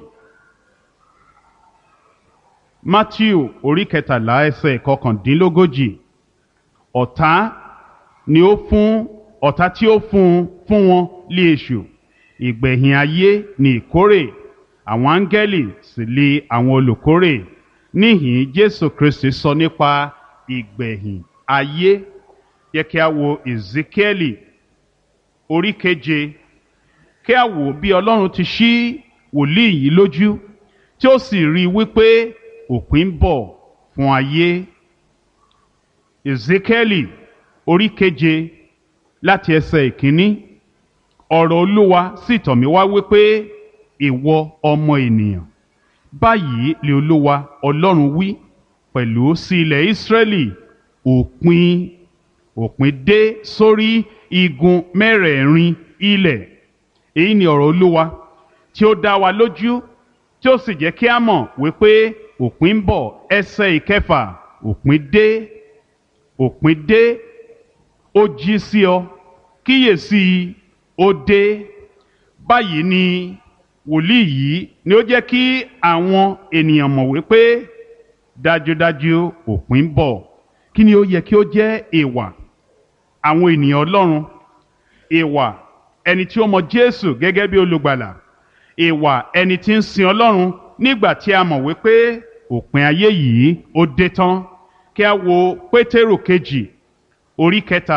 Mátíù orí kẹtàlá ẹsẹ̀ kọkàndínlógójì. Ọ̀tá ni ó fún ọ̀tá tí ó fún fún wọn lé èṣù. Ìgbẹ̀yìn ayé ni ìkórè, àwọn áńgẹ́lì sì lé àwọn olùkórè. Níhìn Jésù Kristi sọ nípa ìgbẹ̀yìn ayé. Yẹ kí a wo Èzíkíẹ́lì orí keje, kí a wò bí Ọlọ́run ti ṣí wòlíì yìí lójú tí ó sì rí wípé òpin ń bọ̀ fún ayé. Èzíkíẹ́lì orí keje láti ẹsẹ̀ ìkíní. Ọ̀rọ̀ Olúwa sì tọ̀ mí wá wípé, ìwọ ọmọ ènìyàn, báyìí lè Olúwa Ọlọ́run wí pẹ̀lú sí ilẹ̀ Ísírẹ́lì, òpin òpin dé sórí igun mẹ́rẹ̀ẹ̀rin ilẹ̀. Èyí ni ọ̀rọ̀ Olúwa tí ó dá wa lójú, tí ó sì jẹ́ kí a mọ̀ wípé òpin ń bọ̀. Ẹsẹ̀ ìkẹfà, òpin dé, òpin dé, ó jí sí ọ, kíyèsí ó dé. Báyìí ni wòlíì yìí ni ó jẹ́ kí àwọn ènìyàn mọ̀ wípé dájúdájú òpin ń bọ̀. Kí ni ó yẹ kí ó jẹ́ ìwà àwọn ènìyàn Ọlọ́run? Ìwà ẹni tí ó mọ Jésù gẹ́gẹ́ bí olùgbàlà. Ìwà ẹni tí ń sin Ọlọ́run nígbà tí a mọ̀ wípé òpin ayé yìí ó dé tán. Kí a wo Pétérù kejì orí kẹta.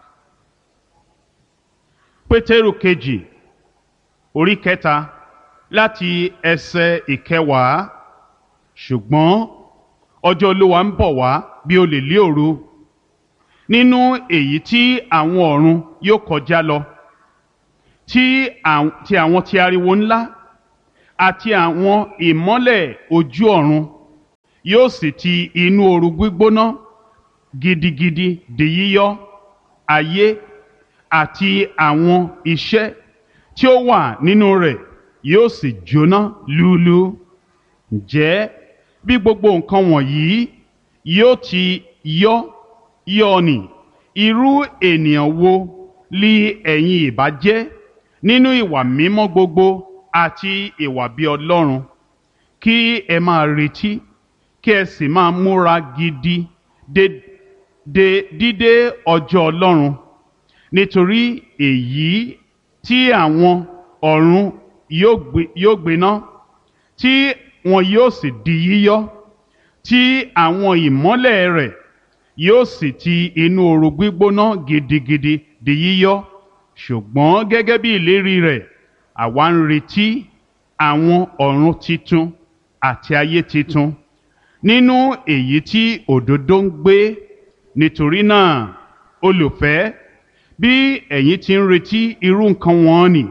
Pétérù kejì orí kẹta láti ẹsẹ̀ ìkẹwàá. Ṣùgbọ́n ọjọ́ Olúwa ń bọ̀ wá bí olè lé òru, nínú èyí tí àwọn ọ̀run yóò kọjá lọ, tí àwọn ti ariwo ńlá àti àwọn ìmọ́lẹ̀ ojú ọ̀run yóò sì ti inú ooru gbígbóná gidigidi di yíyọ. Ayé àti àwọn iṣẹ́ tí ó wà nínú rẹ̀ yóò sì jóná lúlú. Ǹjẹ́ bí gbogbo nǹkan wọ̀nyí yóò ti yọ́ yọ́ ni, irú ènìyàn wo li ẹ̀yin ìbá jẹ́ nínú ìwà mímọ́ gbogbo àti ìwà bí Ọlọ́run? Kí ẹ máa retí, kí ẹ sì máa múra gidi de de dídé ọjọ́ Ọlọ́run, nítorí èyí tí àwọn ọ̀run yóò gbiná, tí wọn yóò sì di yíyọ, tí àwọn ìmọ́lẹ̀ rẹ̀ yóò sì ti inú ooru gbígbóná gidigidi di yíyọ. Ṣùgbọ́n gẹ́gẹ́ bí ìlérí rẹ̀, àwa ń retí àwọn ọ̀run titun àti ayé titun, nínú èyí tí òdodo ń gbé. Nítorí náà, olùfẹ́, bí ẹ̀yin ti ń retí irú nǹkan wọ̀nnì,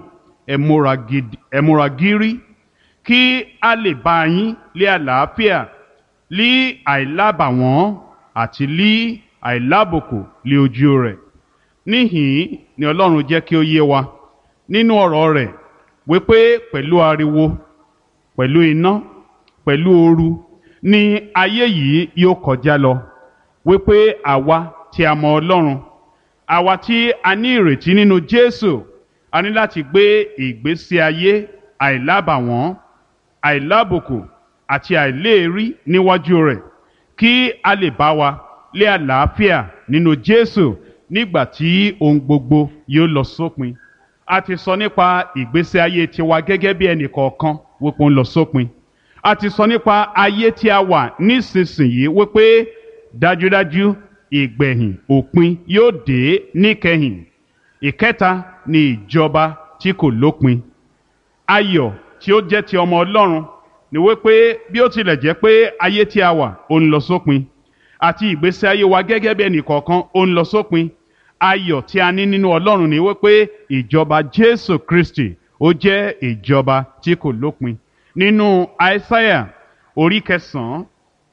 ẹ múra gidi ẹ múra gírí kí a lè bá yín lé àlàáfíà lí àìlábàwọ́n àti lí àìlábùkù lé ojú rẹ̀. Níhìn ni Ọlọ́run jẹ́ kí ó yé wa nínú ọ̀rọ̀ rẹ̀ wípé pẹ̀lú ariwo, pẹ̀lú iná, pẹ̀lú ooru ni ayé yìí yóò kọjá lọ, wípé àwa tí a mọ Ọlọ́run, àwa tí a ní ìrètí nínú Jésù, a ní láti gbé ìgbésí ayé àìlábàwọ́n, àìlábùkù àti àìléèrí níwájú rẹ̀ kí a lè bá wa lé àlàáfíà nínú Jésù nígbà tí ohun gbogbo yóò lọ sópin. A ti sọ nípa ìgbésí ayé tiwa gẹ́gẹ́ bí ẹnì kọ̀ọ̀kan wípé ó ń lọ sópin. A ti sọ nípa ayé tí a wà nísinsìnyí wípé dájúdájú ìgbẹ̀yìn òpin yóò dé níkẹyìn. Ìkẹta ni ìjọba tí kò lópin. Ayọ̀ tí ó jẹ́ ti ọmọ Ọlọ́run ni wípé bí ó tilẹ̀ jẹ́ pé ayé tí a wà ó ń lọ sópin àti ìgbésí ayé wa gẹ́gẹ́ bí ẹnì kọ̀ọ̀kan ó ń lọ sópin, ayọ̀ tí a ní nínú Ọlọ́run ni wípé ìjọba Jésù Kristi ó jẹ́ ìjọba tí kò lópin. Nínú Aísáyà orí kẹsàn-án,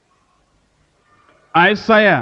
Aísáyà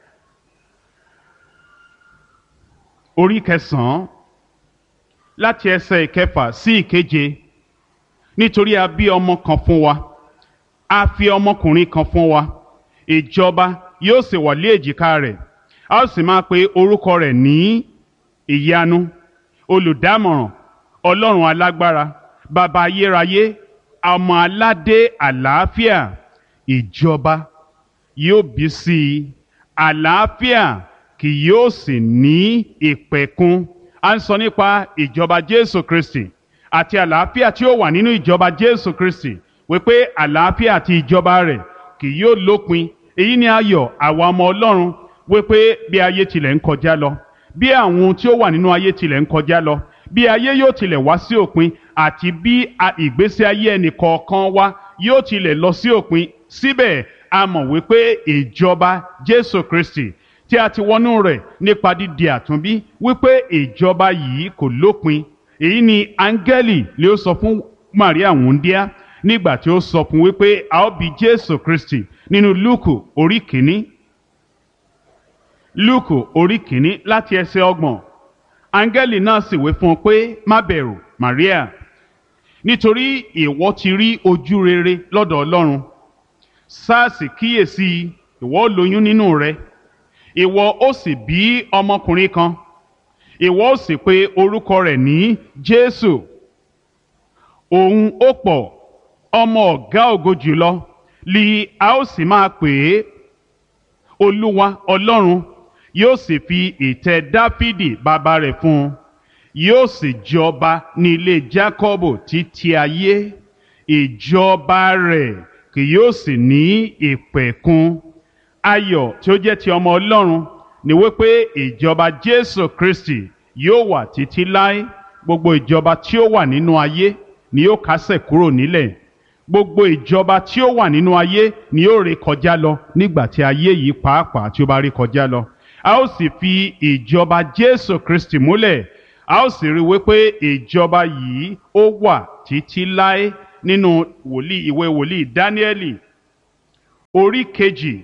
orí kẹsàn-án láti ẹsẹ̀ ìkẹfà sí ìkeje. Nítorí a bí ọmọ kan fún wa, a fi ọmọkùnrin kan fún wa, ìjọba yóò sì wà lé èjìká rẹ̀, a ó sì máa pe orúkọ rẹ̀ ní ìyanu, olùdámọ̀ràn, Ọlọ́run alágbára, bàbá ayérayé, ọmọ aládé àlàáfíà. Ìjọba yóò bí sí i, àlàáfíà kì yóò sì ní ìpẹ̀kun. A ń sọ nípa ìjọba Jésù Kristi àti àlàáfíà tí ó wà nínú ìjọba Jésù Kristi, wípé àlàáfíà àti ìjọba rẹ̀ kì yóò lópin. Èyí ni ayọ̀ àwa ọmọ Ọlọ́run, wípé bí ayé tilẹ̀ ń kọjá lọ, bí àwọn ohun tí ó wà nínú ayé tilẹ̀ ń kọjá lọ, bí ayé yóò tilẹ̀ wá sí òpin, àti bí ìgbésí ayé ẹnì kọ̀ọ̀kan wa yóò tilẹ̀ lọ sí òpin, síbẹ̀ a mọ̀ wípé ìjọba Jésù Kristi tí a ti wọnú rẹ̀ nípa dídi àtúnbí, wípé ìjọba yìí kò lópin. Èyí ni áńgẹ́lì lè ó sọ fún Màríà wúńdíá nígbà tí ó sọ fún wípé a ó bí Jésù Kristi nínú Lúùkù orí kìíní, Lúùkù orí kìíní láti ẹsẹ̀ ọgbọ̀n. Áńgẹ́lì náà sì wí fún un pé má bẹ̀rù Màríà, nítorí ìwọ ti rí ojú rere lọ́dọ̀ Ọlọ́run. Sáàsì kíyèsí, ìwọ ó lóyún nínú rẹ, ìwọ ó sì bí ọmọkùnrin kan, ìwọ ó sì pe orúkọ rẹ̀ ní Jésù. Òun ó pọ̀ ọmọ ọ̀gá ògo jùlọ, lí a ó sì máa pè é Olúwa Ọlọ́run, yóò sì fi ìtẹ́ Dáfídì bàbá rẹ̀ fún un, yóò sì jọba ní ilé Jákọ́bù títí ayé, ìjọba rẹ̀ kì yóò sì ní ìpẹ̀kun. Ayọ̀ tí ó jẹ́ ti ọmọ Ọlọ́run ni wípé ìjọba Jésù Kristi yóò wà títí láé. Gbogbo ìjọba tí ó wà nínú ayé ni yóò kásẹ̀ kúrò nílẹ̀. Gbogbo ìjọba tí ó wà nínú ayé ni yóò ré kọjá lọ nígbà tí ayé yìí pàápàá tí ó bá ré kọjá lọ. A ó sì fi ìjọba Jésù Kristi múlẹ̀. A ó sì rí wípé ìjọba yìí ó wà títí láé. Nínú wòlíì ìwé wòlíì Dáníẹ́lì orí kejì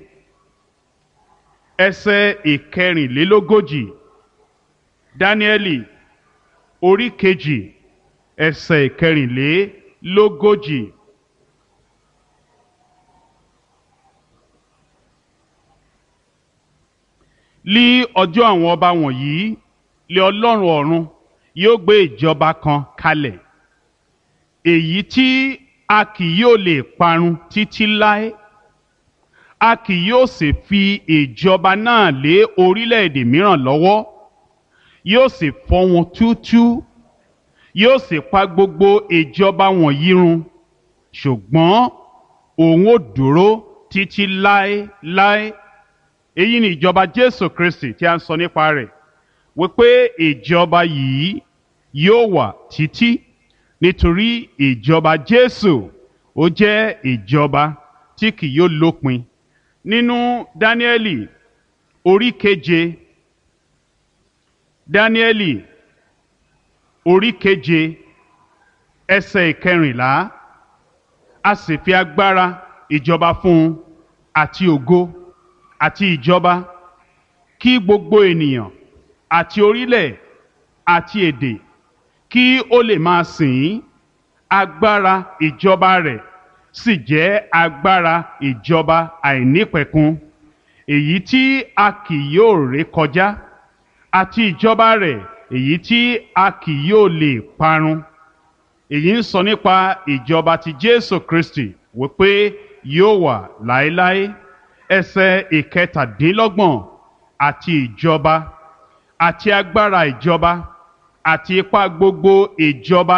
ẹsẹ̀ ìkẹrìnlélógójì. Dáníẹ́lì orí kejì ẹsẹ̀ ìkẹrìnlélógójì. Lí ọjọ́ àwọn ọba wọ̀nyí, lé Ọlọ́run ọ̀run yóò gbé ìjọba kan kalẹ̀, èyí tí a kì yóò lè parun títí láé. A kì yóò sì fi ìjọba náà lé orílẹ̀-èdè mìíràn lọ́wọ́, yóò sì fọ́ wọn túútúú, yóò sì pa gbogbo ìjọba wọ̀nyí run, ṣùgbọ́n òun ó dúró títí láéláé. Èyí ni ìjọba Jésù Kristi tí a ń sọ nípa rẹ̀, wípé ìjọba yìí yóò wà títí, nítorí ìjọba Jésù ó jẹ́ ìjọba tí kì yóò lópin. Nínú Dáníẹ́lì orí keje, Dáníẹ́lì orí keje ẹsẹ̀ ìkẹrìnlá, a sì fi agbára ìjọba fún un àti ògo àti ìjọba, kí gbogbo ènìyàn àti orílẹ̀ àti èdè kí ó lè máa sìn ín. Agbára ìjọba rẹ̀ sì jẹ́ agbára ìjọba àìnípẹ̀kun, èyí tí a kì yóò ré kọjá, àti ìjọba rẹ̀ èyí tí a kì yóò lè parun. Èyí ń sọ nípa ìjọba ti Jésù Kristi wípé yóò wà láéláé. Ẹsẹ̀ ìkẹtàdínlọ́gbọ̀n, àti ìjọba àti agbára ìjọba àti ipá gbogbo ìjọba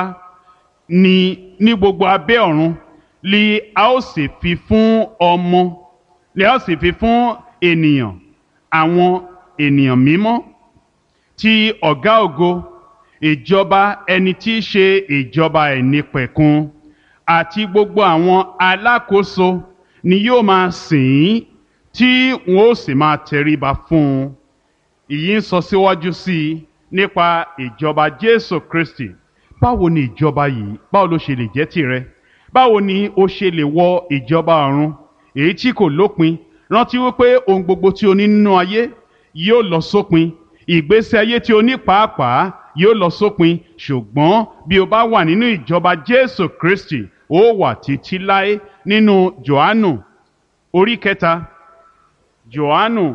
ní ní gbogbo abẹ́ ọ̀run li a ó sì fi fún ọmọ li a ó sì fi fún ènìyàn, àwọn ènìyàn mímọ́ ti ọ̀gá ògo, ìjọba ẹni tí í ṣe ìjọba ẹ̀nípẹ̀kun. Àti gbogbo àwọn alákòóso ni yóò máa sìn ín, tí wọn ó sì máa tẹríba fún un. Èyí ń sọ síwájú sí i nípa ìjọba Jésù Kristi. Báwo ni ìjọba yìí, báwo ló ṣe lè jẹ́ tìrẹ? Báwo ni o ṣe lè wọ ìjọba ọ̀run èyí tí kò lópin? Rántí wípé ohun gbogbo tí o ní nínú ayé yóò lọ sópin. Ìgbésí ayé tí o ní pàápàá yóò lọ sópin. Ṣùgbọ́n bí o bá wà nínú ìjọba Jésù Kristi, ó wà títí láé. Nínú Jòhánù orí kẹta, Jòhánù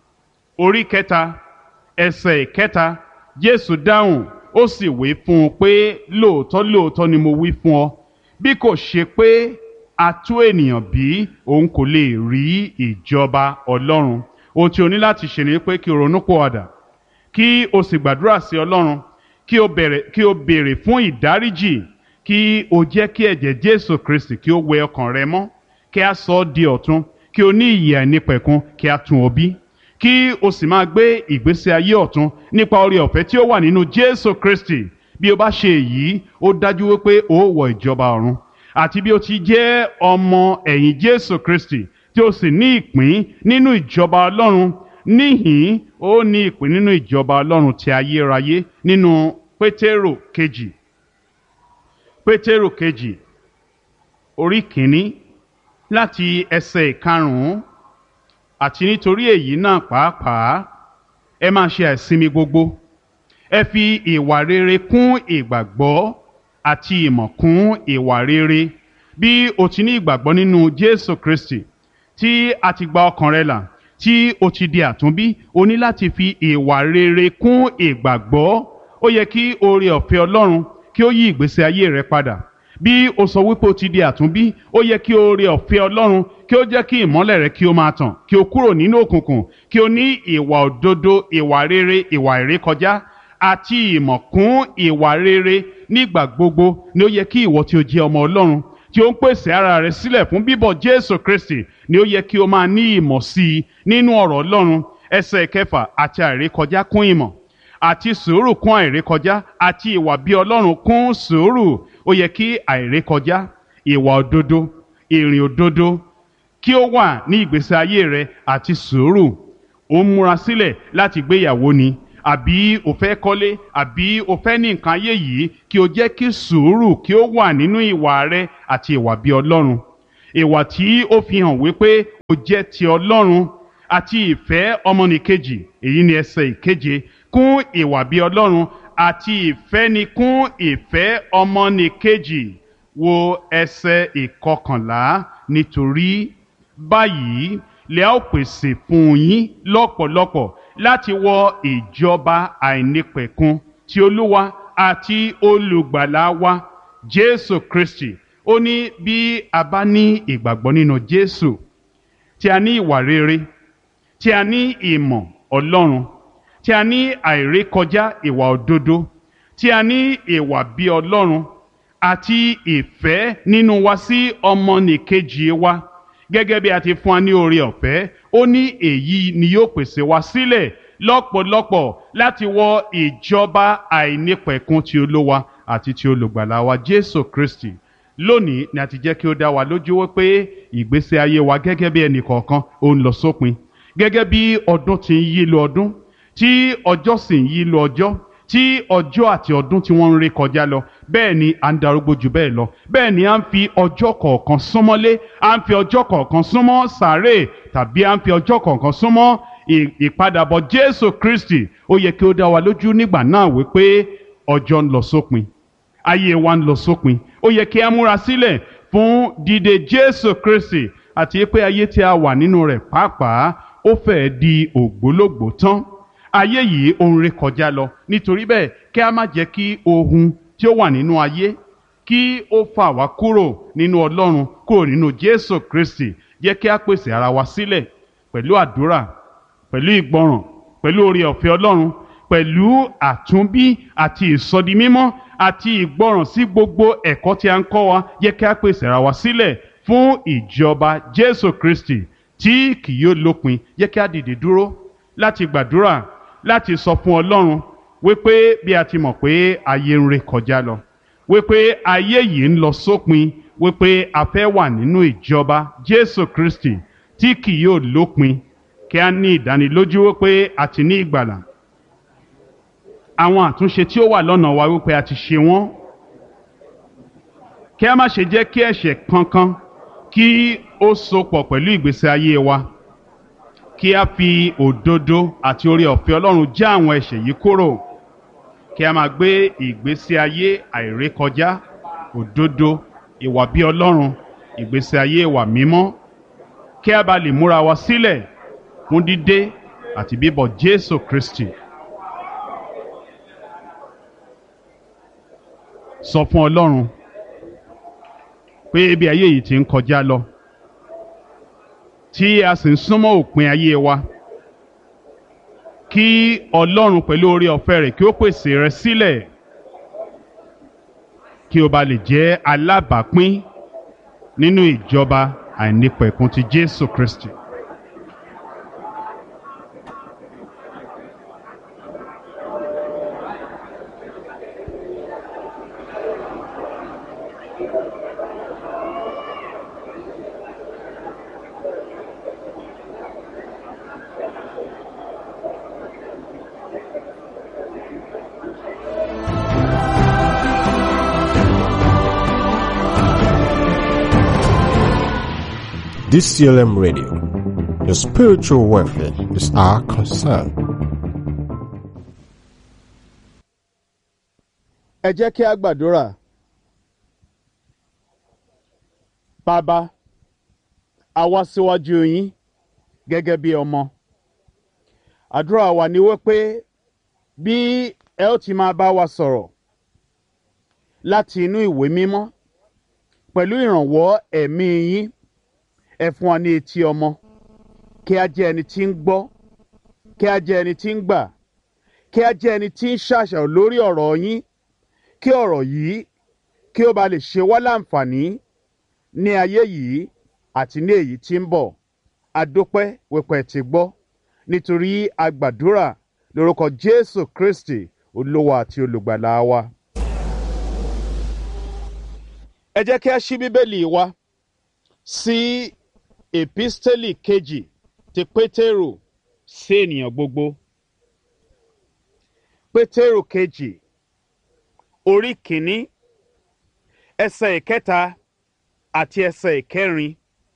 orí kẹta ẹsẹ̀ ìkẹta, Jésù dáhùn ó sì wí fún un pé, lóòótọ́ lóòótọ́ ni mo wí fún ọ, bí kò ṣe pé a tú ènìyàn bí, òun kò lè rí ìjọba Ọlọ́run. Ohun tí o ní láti ṣe ni pé kí o ronúpìwàdà, kí o sì gbàdúrà sí Ọlọ́run, kí o bẹ̀rẹ̀ kí o béèrè fún ìdáríjì, kí o jẹ́ kí ẹ̀jẹ̀ Jésù Kristi kí ó wẹ ọkàn rẹ mọ́, kí a sọ ọ́ di ọ̀tun, kí o ní ìyè àìnípẹ̀kun, kí a tún ọ bí, kí o sì máa gbé ìgbésí ayé ọ̀tun nípa oore ọ̀fẹ́ tí ó wà nínú Jésù Kristi. Bí o bá ṣe èyí, ó dájú wípé o ó wọ ìjọba ọ̀run. Àti bí o ti jẹ́ ọmọ ẹ̀yìn Jésù Kristi tí o sì ní ìpín nínú ìjọba Ọlọ́run, níhìn ó ní ìpín nínú ìjọba Ọlọ́run ti ayérayé. Nínú Pétérù kejì, Pétérù kejì orí kìíní láti ẹsẹ̀ ìkarùn-ún, àti nítorí èyí náà pàápàá ẹ máa ṣe àìsinmi gbogbo, ẹ fi ìwà rere kún ìgbàgbọ́ àti ìmọ̀ kún ìwà rere. Bí o ti ní ìgbàgbọ́ nínú Jésù Kristi, tí a ti gba ọkàn rẹ là, tí o ti di àtúnbí, o ní láti fi ìwà rere kún ìgbàgbọ́. Ó yẹ kí oore ọ̀fẹ́ Ọlọ́run kí ó yí ìgbésí ayé rẹ padà. Bí o sọ wípé o ti di àtúnbí, ó yẹ kí oore ọ̀fẹ́ Ọlọ́run kí ó jẹ́ kí ìmọ́lẹ̀ rẹ kí ó máa tàn, kí o kúrò nínú òkùnkùn, kí o ní ìwà òdodo, ìwà rere, ìwà ìrékọjá àti ìmọ̀ kún ìwà rere. Nígbà gbogbo ni ó yẹ kí ìwọ tí o jẹ́ ọmọ Ọlọ́run, tí ó ń pèsè ara rẹ sílẹ̀ fún bíbọ̀ Jésù Kristi, ni ó yẹ kí o máa ní ìmọ̀ sí i nínú ọ̀rọ̀ Ọlọ́run. Ẹsẹ̀ kẹfà, àti àìrékọjá kún ìmọ̀, àti sùúrù kún àìrékọjá, àti ìwà bí Ọlọ́run kún sùúrù. Ó yẹ kí àìrékọjá, ìwà òdodo, ìrìn òdodo kí ó wà ní ìgbésí ayé rẹ, àti sùúrù. Ó ń múra sílẹ̀ láti gbéyàwó ni, àbí o fẹ́ kọ́lé, àbí o fẹ́ ní nǹkan ayé yìí, kí o jẹ́ kí sùúrù kí ó wà nínú ìwà rẹ àti ìwà bí Ọlọ́run. Ìwà tí ó fi hàn wípé o jẹ́ ti Ọlọ́run, àti ìfẹ́ ọmọnìkejì. Èyí ni ẹsẹ̀ ìkeje, kún ìwà bí Ọlọ́run, àti ìfẹ́ ni kún ìfẹ́ ọmọnìkejì. Wo ẹsẹ̀ ìkọkànlá, nítorí báyìí lè ó pèsè fún yín lọ́pọ̀lọpọ̀ láti wọ ìjọba àìnípẹ̀kun ti Olúwa àti olùgbàlà wa Jésù Kristi. Ó ní bí a bá ní ìgbàgbọ́ nínú Jésù, tí a ní ìwà rere, tí a ní ìmọ̀ Ọlọ́run, tí a ní àìrékọjá ìwà òdodo, tí a ní ìwà bí Ọlọ́run àti ìfẹ́ nínú wa sí ọmọnìkejì wa, gẹ́gẹ́ bí a ti fún wa ní oore ọ̀fẹ́, ó ní èyí ni yóò pèsè wa sílẹ̀ lọ́pọ̀lọpọ̀ láti wọ ìjọba àìnípẹ̀kun ti Olúwa àti ti olùgbàlà wa Jésù Kristi. Lónìí ni a ti jẹ́ kí ó dá wa lójú wípé ìgbésí ayé wa gẹ́gẹ́ bí ẹnì kọ̀ọ̀kan ó ń lọ sópin. Gẹ́gẹ́ bí ọdún ti ń yí lọ ọdún, tí ọjọ́ sì ń yí lọ ọjọ́, tí ọjọ́ àti ọdún tí wọ́n ń ré kọjá lọ bẹ́ẹ̀ ni à ń darúgbó jù bẹ́ẹ̀ lọ bẹ́ẹ̀ ni à ń fi ọjọ́ kọ̀ọ̀kan súnmọ́lé à ń fi ọjọ́ kọ̀ọ̀kan súnmọ́ sàárè tàbí à ń fi ọjọ́ kọ̀ọ̀kan súnmọ́ ìpadàbọ̀ Jésù Kristi. Ó yẹ kí ó dá wa lójú nígbà náà wípé ọjọ́ ń lọ sópin, ayé wa ń lọ sópin. Ó yẹ kí a múra sílẹ̀ fún dídé Jésù Kristi àti pé ayé tí a wà nínú rẹ̀ pàápàá ó fẹ́ di ògbólógbòó tán. Ayé yìí ó ń ré kọjá lọ, nítorí bẹ́ẹ̀ kí a má jẹ́ kí ohun tí ó wà nínú ayé kí ó fà wá kúrò nínú Ọlọ́run, kúrò nínú Jésù Kristi. Jẹ́ kí a pèsè ara wa sílẹ̀ pẹ̀lú àdúrà, pẹ̀lú ìgbọràn, pẹ̀lú oore ọ̀fẹ́ Ọlọ́run, pẹ̀lú àtúnbí àti ìsọdimímọ́ àti ìgbọràn sí gbogbo ẹ̀kọ́ tí a ń kọ́ wa. Jẹ́ kí a pèsè ara wa sílẹ̀ fún ìjọba Jésù Kristi tí kì yóò lópin. Jẹ́ kí a dìde dúró láti gbàdúrà, láti sọ fún Ọlọ́run wípé bí a ti mọ̀ pé ayé ń ré kọjá lọ, wípé ayé yìí ń lọ sópin, wípé a fẹ́ wà nínú ìjọba Jésù Kristi tí kì yóò lópin. Kí a ní ìdánilójú wípé a ti ní ìgbàlà. Àwọn àtúnṣe tí ó wà lọ́nà wa wípé a ti ṣe wọ́n. Kí a má ṣe jẹ́ kí ẹ̀ṣẹ̀ kankan kí ó sopọ̀ pẹ̀lú ìgbésí ayé wa. Kí a fi òdodo àti oore ọ̀fẹ́ Ọlọ́run já àwọn ẹ̀ṣẹ̀ yìí kúrò. Kí a máa gbé ìgbésí ayé àìrékọjá, òdodo, ìwà bí Ọlọ́run, ìgbésí ayé ìwà mímọ́. Kí a bá lè múra wa sílẹ̀ fún dídé àti bíbọ̀ Jésù Kristi. Sọ fún Ọlọ́run pé bí ayé yìí ti ń kọjá lọ, tí a sì ń súnmọ́ òpin ayé wa, kí Ọlọ́run pẹ̀lú oore ọ̀fẹ́ rẹ̀ kí ó pèsè rẹ sílẹ̀ kí o bá lè jẹ́ alábàápín nínú ìjọba àìnípẹ̀kun ti Jésù Kristi. D C L M Radio, your spiritual welfare is our concern. Ẹ jẹ́ kí a gbàdúrà. Bàbá, a wá síwájú yín gẹ́gẹ́ bí ọmọ. Àdúrà wa ni wípé bí ẹ ó ti máa bá wa sọ̀rọ̀ láti inú ìwé mímọ́ pẹ̀lú ìrànwọ́ ẹ̀mí yín, ẹ fún wa ní etí ọmọ, kí a jẹ́ ẹni tí ń gbọ́, kí a jẹ́ ẹni tí ń gbà, kí a jẹ́ ẹni tí ń ṣàṣàrò lórí ọ̀rọ̀ yín, kí ọ̀rọ̀ yìí kí ó ba lè ṣe wá láǹfààní ní ayé yìí àti ní èyí tí ń bọ̀. A dúpẹ́ wípé ti gbọ́, nítorí a gbàdúrà lórúkọ Jésù Kristi Olúwa àti olùgbàlà wa. Ẹ jẹ́ kí a ṣí Bíbélì wa sí Episteli kejì ti Pétérù sí ènìyàn gbogbo. Pétérù kejì orí kìíní ẹsẹ̀ ìkẹta àti ẹsẹ̀ ìkẹrin.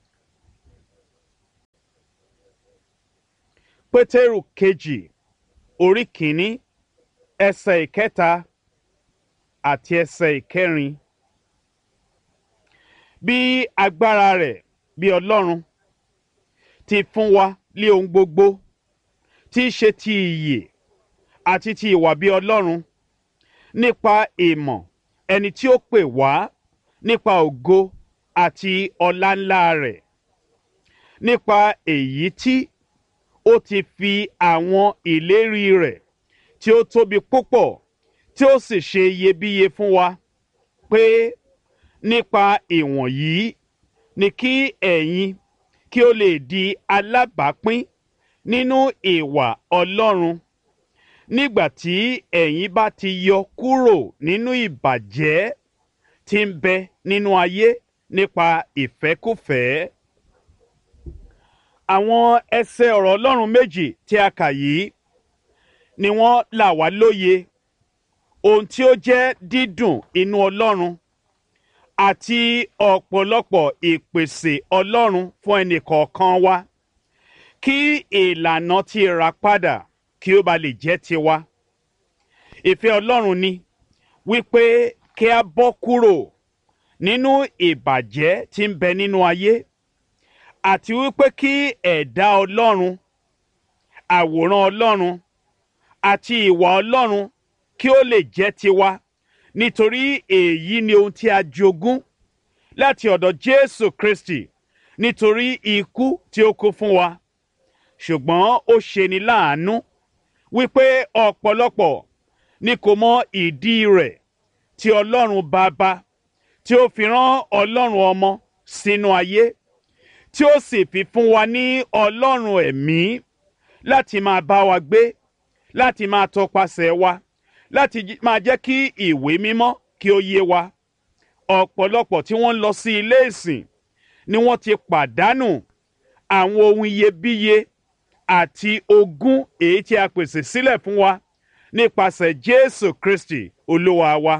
Pétérù kejì orí kìíní ẹsẹ̀ ìkẹta àti ẹsẹ̀ ìkẹrin. Bí agbára rẹ̀ bí Ọlọ́run ti fún wa lé ohun gbogbo tí í ṣe ti ìyè àti ti ìwà bí Ọlọ́run nípa ìmọ̀ ẹni tí ó pè wá nípa ògo àti ọlá ńlá rẹ̀, nípa èyí tí ó ti fi àwọn ìlérí rẹ̀ tí ó tóbi púpọ̀ tí ó sì ṣe iyebíye fún wa, pé nípa ìwọ̀nyí ni kí ẹ̀yin kí ó lè di alábàápín nínú ìwà Ọlọ́run nígbà tí ẹ̀yin bá ti yọ kúrò nínú ìbàjẹ́ tí ń bẹ nínú ayé nípa ìfẹ́kúfẹ̀ẹ́. Àwọn ẹsẹ̀ ọ̀rọ̀ Ọlọ́run méjì tí a kà yìí ni wọ́n là wá lóye ohun tí ó jẹ́ dídùn inú Ọlọ́run àti ọ̀pọ̀lọpọ̀ ìpèsè Ọlọ́run fún ẹnì kọ̀ọ̀kan wa kí ìlànà tí rà padà kí ó ba lè jẹ́ tiwa. Ìfẹ́ Ọlọ́run ni wípé kí a bọ́ kúrò nínú ìbàjẹ́ tí ń bẹ nínú ayé àti wípé kí ẹ̀dá Ọlọ́run, àwòrán Ọlọ́run àti ìwà Ọlọ́run kí ó lè jẹ́ tiwa, nítorí èyí ni ohun tí a jogún láti ọ̀dọ̀ Jésù Kristi nítorí ikú tí ó kú fún wa. Ṣùgbọ́n ó ṣeni láàánú wípé ọ̀pọ̀lọpọ̀ ni kò mọ ìdí rẹ̀ tí Ọlọ́run Baba tí ó fi rán Ọlọ́run Ọmọ sínú ayé, tí ó sì fi fún wa ní Ọlọ́run ẹ̀mí láti máa bá wa gbé, láti máa tọpasẹ̀ wa, láti máa jẹ́ kí ìwé mímọ́ kí ó yé wa. Ọ̀pọ̀lọpọ̀ tí wọ́n ń lọ sí ilé ìsìn ni wọ́n ti pàdánù àwọn ohun iyebíye àti ogún èyí tí a pèsè sílẹ̀ fún wa nípasẹ̀ Jésù Kristi Olúwa wa.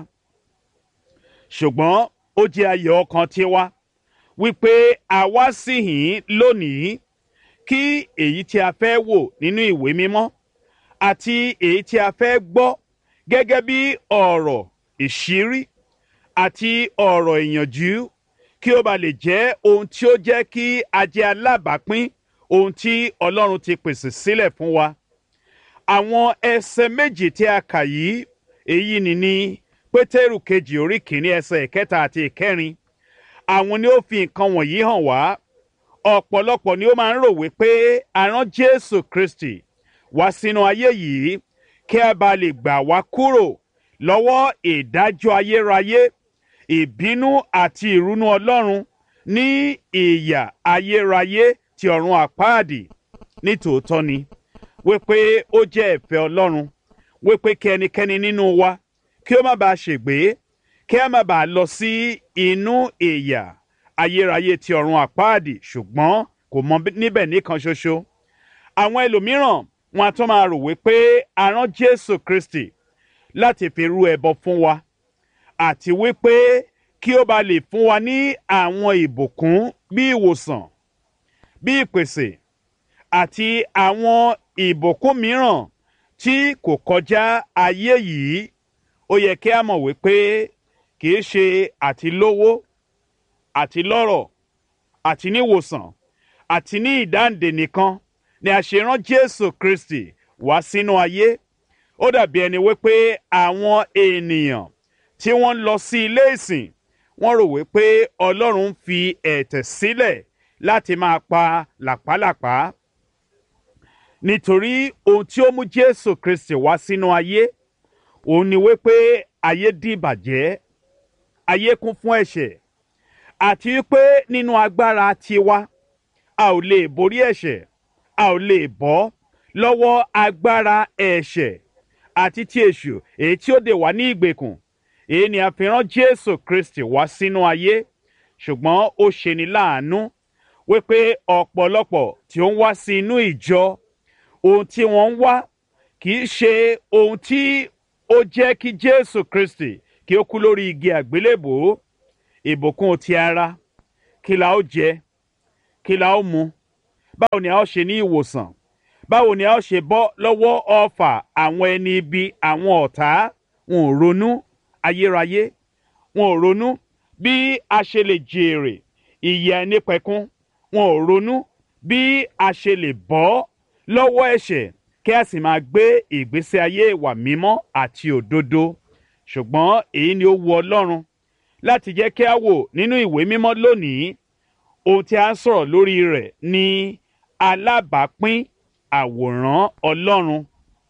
Ṣùgbọ́n ó jẹ́ ayọ̀ ọkàn tiwa wípé a wá síhìn lónìí kí èyí tí a fẹ́ wò nínú ìwé mímọ́ àti èyí tí a fẹ́ gbọ́ gẹ́gẹ́ bí ọ̀rọ̀ ìṣírí àti ọ̀rọ̀ ìyànjú kí ó ba lè jẹ́ ohun tí ó jẹ́ kí a jẹ́ alábàápín ohun tí Ọlọ́run ti pèsè sílẹ̀ fún wa. Àwọn ẹsẹ̀ méjì tí a kà yìí, èyí ni ní Pétérù kejì orí kìíní ẹsẹ̀ ìkẹta àti ìkẹrin. Àwọn ni ó fi nǹkan wọ̀nyí hàn wá. Ọ̀pọ̀lọpọ̀ ni ó máa ń rò wípé a rán Jésù Kristi wá sínú ayé yìí kí a bá lè gbà wá kúrò lọ́wọ́ ìdájọ́ ayérayé, ìbínú àti ìrunú Ọlọ́run ní ìyà ayérayé ti ọ̀run àpáàdì. Nítòótọ́ ni wípé ó jẹ́ ìfẹ́ Ọlọ́run wípé kí ẹnikẹ́ni nínú wa kí ó má bàa ṣègbé, kí a má bàa lọ sí inú ìyà ayérayé ti ọ̀run àpáàdì. Ṣùgbọ́n kò mọ níbẹ̀ nìkan ṣoṣo. Àwọn ẹlòmíràn wọn a tún máa rò wípé a rán Jésù Kristi láti fi rú ẹbọ fún wa àti wípé kí ó ba lè fún wa ní àwọn ìbùkún bí ìwòsàn, bí ìpèsè àti àwọn ìbùkún mìíràn tí kò kọjá ayé yìí. Ó yẹ kí a mọ̀ wípé kì í ṣe àti lówó àti lọ́rọ̀ àti níwòsàn àti ní ìdáǹdè nìkan ni a ṣe rán Jésù Kristi wá sínú ayé. Ó dàbí ẹni wípé àwọn ènìyàn tí wọ́n ń lọ sí ilé ìsìn wọ́n rò wípé Ọlọ́run fi ẹ̀tẹ̀ sílẹ̀ láti máa pa làpálàpá. Nítorí ohun tí ó mú Jésù Kristi wá sínú ayé òun ni wípé ayé dìbàjẹ́, ayé kún fún ẹ̀ṣẹ̀, àti wípé nínú agbára tiwa a ò lè borí ẹ̀ṣẹ̀, a ò lè bọ́ lọ́wọ́ agbára ẹ̀ṣẹ̀ àti ti èṣù èyí tí ó dè wá ní ìgbèkùn. Èyí ni a fi rán Jésù Kristi wá sínú ayé. Ṣùgbọ́n ó ṣeni láàánú wípé ọ̀pọ̀lọpọ̀ tí ó ń wá sí inú ìjọ, ohun tí wọ́n ń wá kì í ṣe ohun tí ó jẹ́ kí Jésù Kristi kí ó kú lórí igi àgbélébùú. Ìbùkún ti ara, kí la ó jẹ, kí la ó mu, báwo ni a ó ṣe ní ìwòsàn, báwo ni a ó ṣe bọ́ lọ́wọ́ ọfà àwọn ẹni ibi, àwọn ọ̀tá. Wọn ò ronú ayérayé, wọn ò ronú bí a ṣe lè jèrè ìyè àìnípẹ̀kun, wọn ò ronú bí a ṣe lè bọ́ lọ́wọ́ ẹ̀ṣẹ̀ kí a sì máa gbé ìgbésí ayé ìwà mímọ́ àti òdodo. Ṣùgbọ́n èyí ni ó wu Ọlọ́run láti jẹ́ kí a wò nínú ìwé mímọ́ lónìí. Ohun tí a ń sọ̀rọ̀ lórí rẹ̀ ni alábàápín àwòrán Ọlọ́run.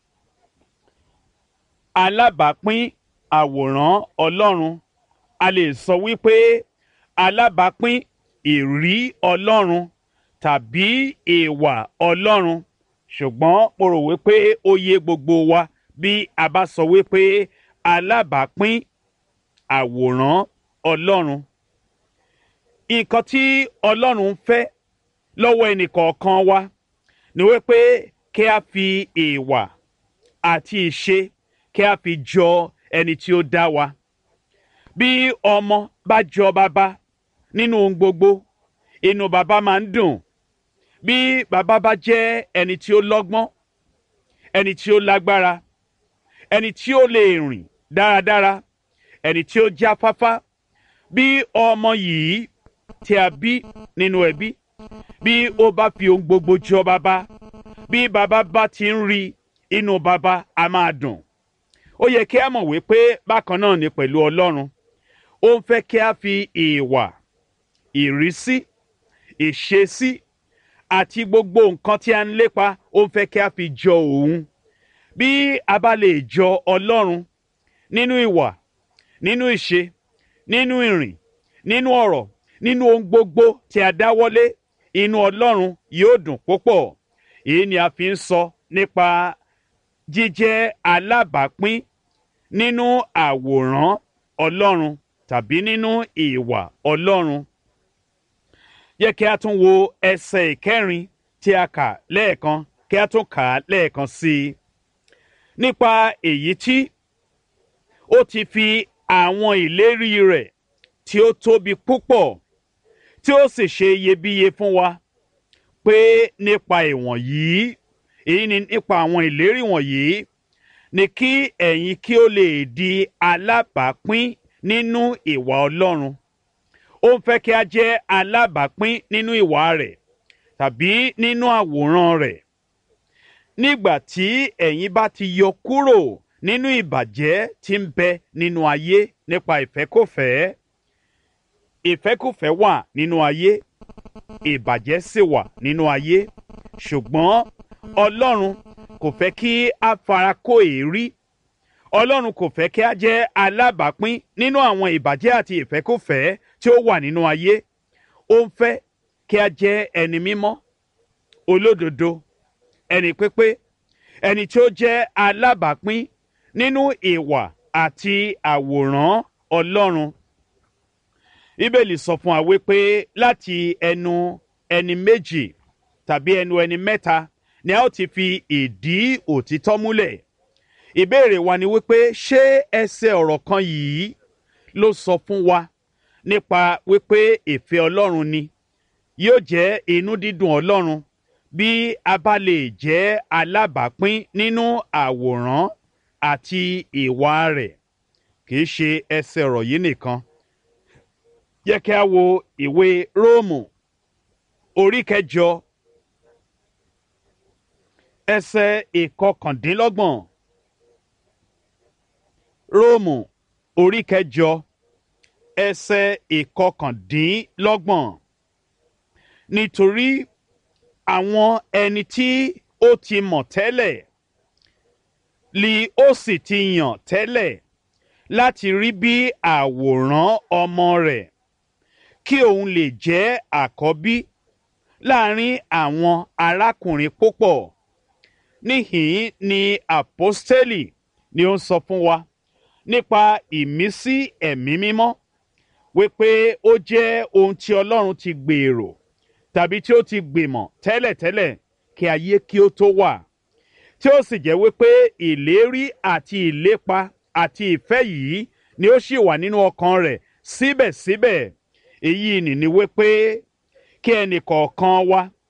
Alábàápín àwòrán Ọlọ́run. A lè sọ wípé alábàápín ìrí Ọlọ́run tàbí ìwà Ọlọ́run. Ṣùgbọ́n mo rò wípé ó yé gbogbo wa bí a bá sọ wípé alábàápín àwòrán Ọlọ́run. Nǹkan tí Ọlọ́run ń fẹ́ lọ́wọ́ ẹnìkọ̀ọ̀kan wa ni wípé kí a fi ìwà àti ìṣe kí a fi jọ ẹni tí ó dá wa. Bí ọmọ bá jọ bàbá nínú ohun gbogbo, inú bàbá máa ń dùn. Bí bàbá bá jẹ́ ẹni tí ó lọ́gbọ́n, ẹni tí ó lágbára, ẹni tí ó lè rìn dáradára, ẹni tí ó jáfáfá, bí ọmọ yìí tí a bí nínú ẹbí, bí ó bá fi ohun gbogbo jọ bàbá, bí bàbá bá ti ń rí, inú bàbá a máa dùn. Ó yẹ kí a mọ̀ wípé bákan náà ni pẹ̀lú Ọlọ́run. Ó ń fẹ́ kí a fi ìwà, ìrísí, ìṣesí àti gbogbo nǹkan tí a ń lépa, ó ń fẹ́ kí a fi jọ òun. Bí a bá lè jọ Ọlọ́run nínú ìwà, nínú ìṣe, nínú ìrìn, nínú ọ̀rọ̀, nínú ohun gbogbo tí a dáwọ́lé, inú Ọlọ́run yóò dùn púpọ̀. Èyí ni a fi ń sọ nípa jíjẹ́ alábàápín nínú àwòrán Ọlọ́run tàbí nínú ìwà Ọlọ́run. Yẹ kí a tún wo ẹsẹ̀ ìkẹrin tí a kà lẹ́ẹ̀kan, kí a tún kà á lẹ́ẹ̀kan sí i. Nípa èyí tí ó ti fi àwọn ìlérí rẹ̀ tí ó tóbi púpọ̀, tí ó sì ṣe iyebíye fún wa, pé nípa ìwọ̀nyí, èyí ni nípa àwọn ìlérí wọ̀nyí, ni kí ẹ̀yin kí ó lè di alábàápín nínú ìwà Ọlọ́run. Ó ń fẹ́ kí a jẹ́ alábàápín nínú ìwà rẹ̀ tàbí nínú àwòrán rẹ̀. Nígbà tí ẹ̀yin bá ti yọ kúrò nínú ìbàjẹ́ tí ń bẹ nínú ayé nípa ìfẹ́kúfẹ̀ẹ́. Ìfẹ́kúfẹ̀ẹ́ wà nínú ayé, ìbàjẹ́ sì wà nínú ayé. Ṣùgbọ́n Ọlọ́run kò fẹ́ kí a fara kó èérí. Ọlọ́run kò fẹ́ kí a jẹ́ alábàápín nínú àwọn ìbàjẹ́ àti ìfẹ́kúfẹ̀ẹ́ tí ó wà nínú ayé. Ó ń fẹ́ kí a jẹ́ ẹni mímọ́, olódodo, ẹni pípé, ẹni tí ó jẹ́ alábàápín nínú ìwà àti àwòrán Ọlọ́run. Bíbélì sọ fún wa wípé láti ẹnu ẹni méjì tàbí ẹnu ẹni mẹ́ta ni a ó ti fi ìdí òtítọ́ múlẹ̀. Ìbéèrè wa ni wípé ṣé ẹsẹ̀ ọ̀rọ̀ kan yìí ló sọ fún wa nípa wípé ìfẹ́ Ọlọ́run ni, yóò jẹ́ inú dídùn Ọlọ́run bí a bá lè jẹ́ alábàápín nínú àwòrán àti ìwà rẹ̀. Kì í ṣe ẹsẹ̀ ọ̀rọ̀ yìí nìkan. Yẹ kí a wo ìwé Róòmù orí kẹjọ ẹsẹ̀ ìkọkàndínlọ́gbọ̀n. Róòmù orí kẹjọ ẹsẹ̀ ìkọkàndínlọ́gbọ̀n. Nítorí àwọn ẹni tí ó ti mọ̀ tẹ́lẹ̀ li ó sì ti yàn tẹ́lẹ̀ láti rí bí àwòrán ọmọ rẹ̀, kí òun lè jẹ́ àkọ́bí láàrin àwọn arákùnrin púpọ̀. Níhìn-ín ni àpọ́stélì ni ó ń sọ fún wa nípa ìmísí ẹ̀mí mímọ́, wípé ó jẹ́ ohun tí Ọlọ́run ti gbèrò tàbí tí ó ti gbìmọ̀ tẹ́lẹ̀tẹ́lẹ̀ kí ayé kí ó tó wà, tí ó sì jẹ́ wípé ìlérí àti ìlépa àti ìfẹ́ yìí ni ó sì wà nínú ọkàn rẹ̀ síbẹ̀síbẹ̀. Èyí nì ni wípé kí ẹnì kọ̀ọ̀kan wa